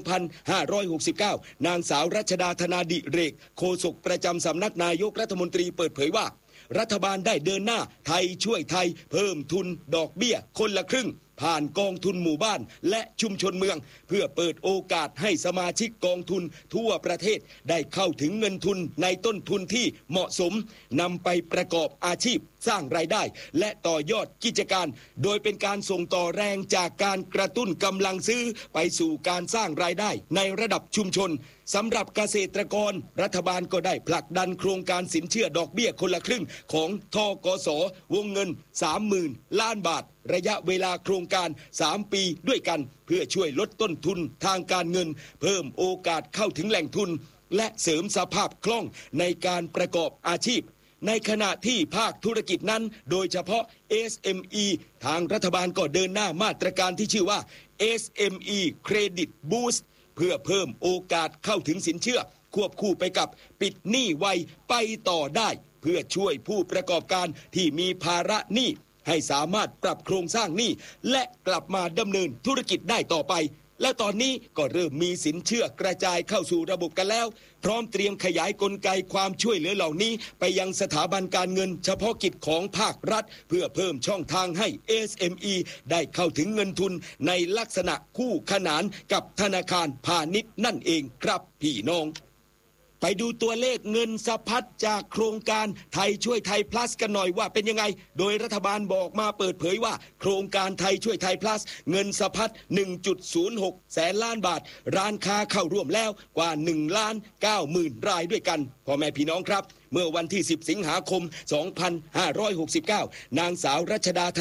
2569นางสาวรัชดาธนาดิเรกโฆษกประจำสำนักนายกรัฐมนตรีเปิดเผยว่ารัฐบาลได้เดินหน้าไทยช่วยไทยเพิ่มทุนดอกเบี้ยคนละครึ่งผ่านกองทุนหมู่บ้านและชุมชนเมืองเพื่อเปิดโอกาสให้สมาชิกกองทุนทั่วประเทศได้เข้าถึงเงินทุนในต้นทุนที่เหมาะสมนำไปประกอบอาชีพสร้างรายได้และต่อยอดกิจการโดยเป็นการส่งต่อแรงจากการกระตุ้นกำลังซื้อไปสู่การสร้างรายได้ในระดับชุมชนสำหรับเกษตรกรรัฐบาลก็ได้ผลักดันโครงการสินเชื่อดอกเบี้ยคนละครึ่งของธกส.วงเงิน 30,000 ล้านบาทระยะเวลาโครงการ3ปีด้วยกันเพื่อช่วยลดต้นทุนทางการเงินเพิ่มโอกาสเข้าถึงแหล่งทุนและเสริมสภาพคล่องในการประกอบอาชีพในขณะที่ภาคธุรกิจนั้นโดยเฉพาะ SME ทางรัฐบาลก็เดินหน้ามาตรการที่ชื่อว่า SME Credit Boost เพื่อเพิ่มโอกาสเข้าถึงสินเชื่อควบคู่ไปกับปิดหนี้ไวไปต่อได้เพื่อช่วยผู้ประกอบการที่มีภาระหนี้ให้สามารถปรับโครงสร้างหนี้และกลับมาดำเนินธุรกิจได้ต่อไปและตอนนี้ก็เริ่มมีสินเชื่อกระจายเข้าสู่ระบบกันแล้วพร้อมเตรียมขยายกลไกความช่วยเหลือเหล่านี้ไปยังสถาบันการเงินเฉพาะกิจของภาครัฐเพื่อเพิ่มช่องทางให้ SME ได้เข้าถึงเงินทุนในลักษณะคู่ขนานกับธนาคารพาณิชย์นั่นเองครับพี่น้องไปดูตัวเลขเงินสะพัดจากโครงการไทยช่วยไทย plus กันหน่อยว่าเป็นยังไงโดยรัฐบาลบอกมาเปิดเผยว่าโครงการไทยช่วยไทย plus เงินสะพัด 1.06 แสนล้านบาทร้านค้าเข้าร่วมแล้วกว่า 1,90,000 รายด้วยกันพ่อแม่พี่น้องครับเมื่อวันที่10สิงหาคม2569นางสาวรัชดา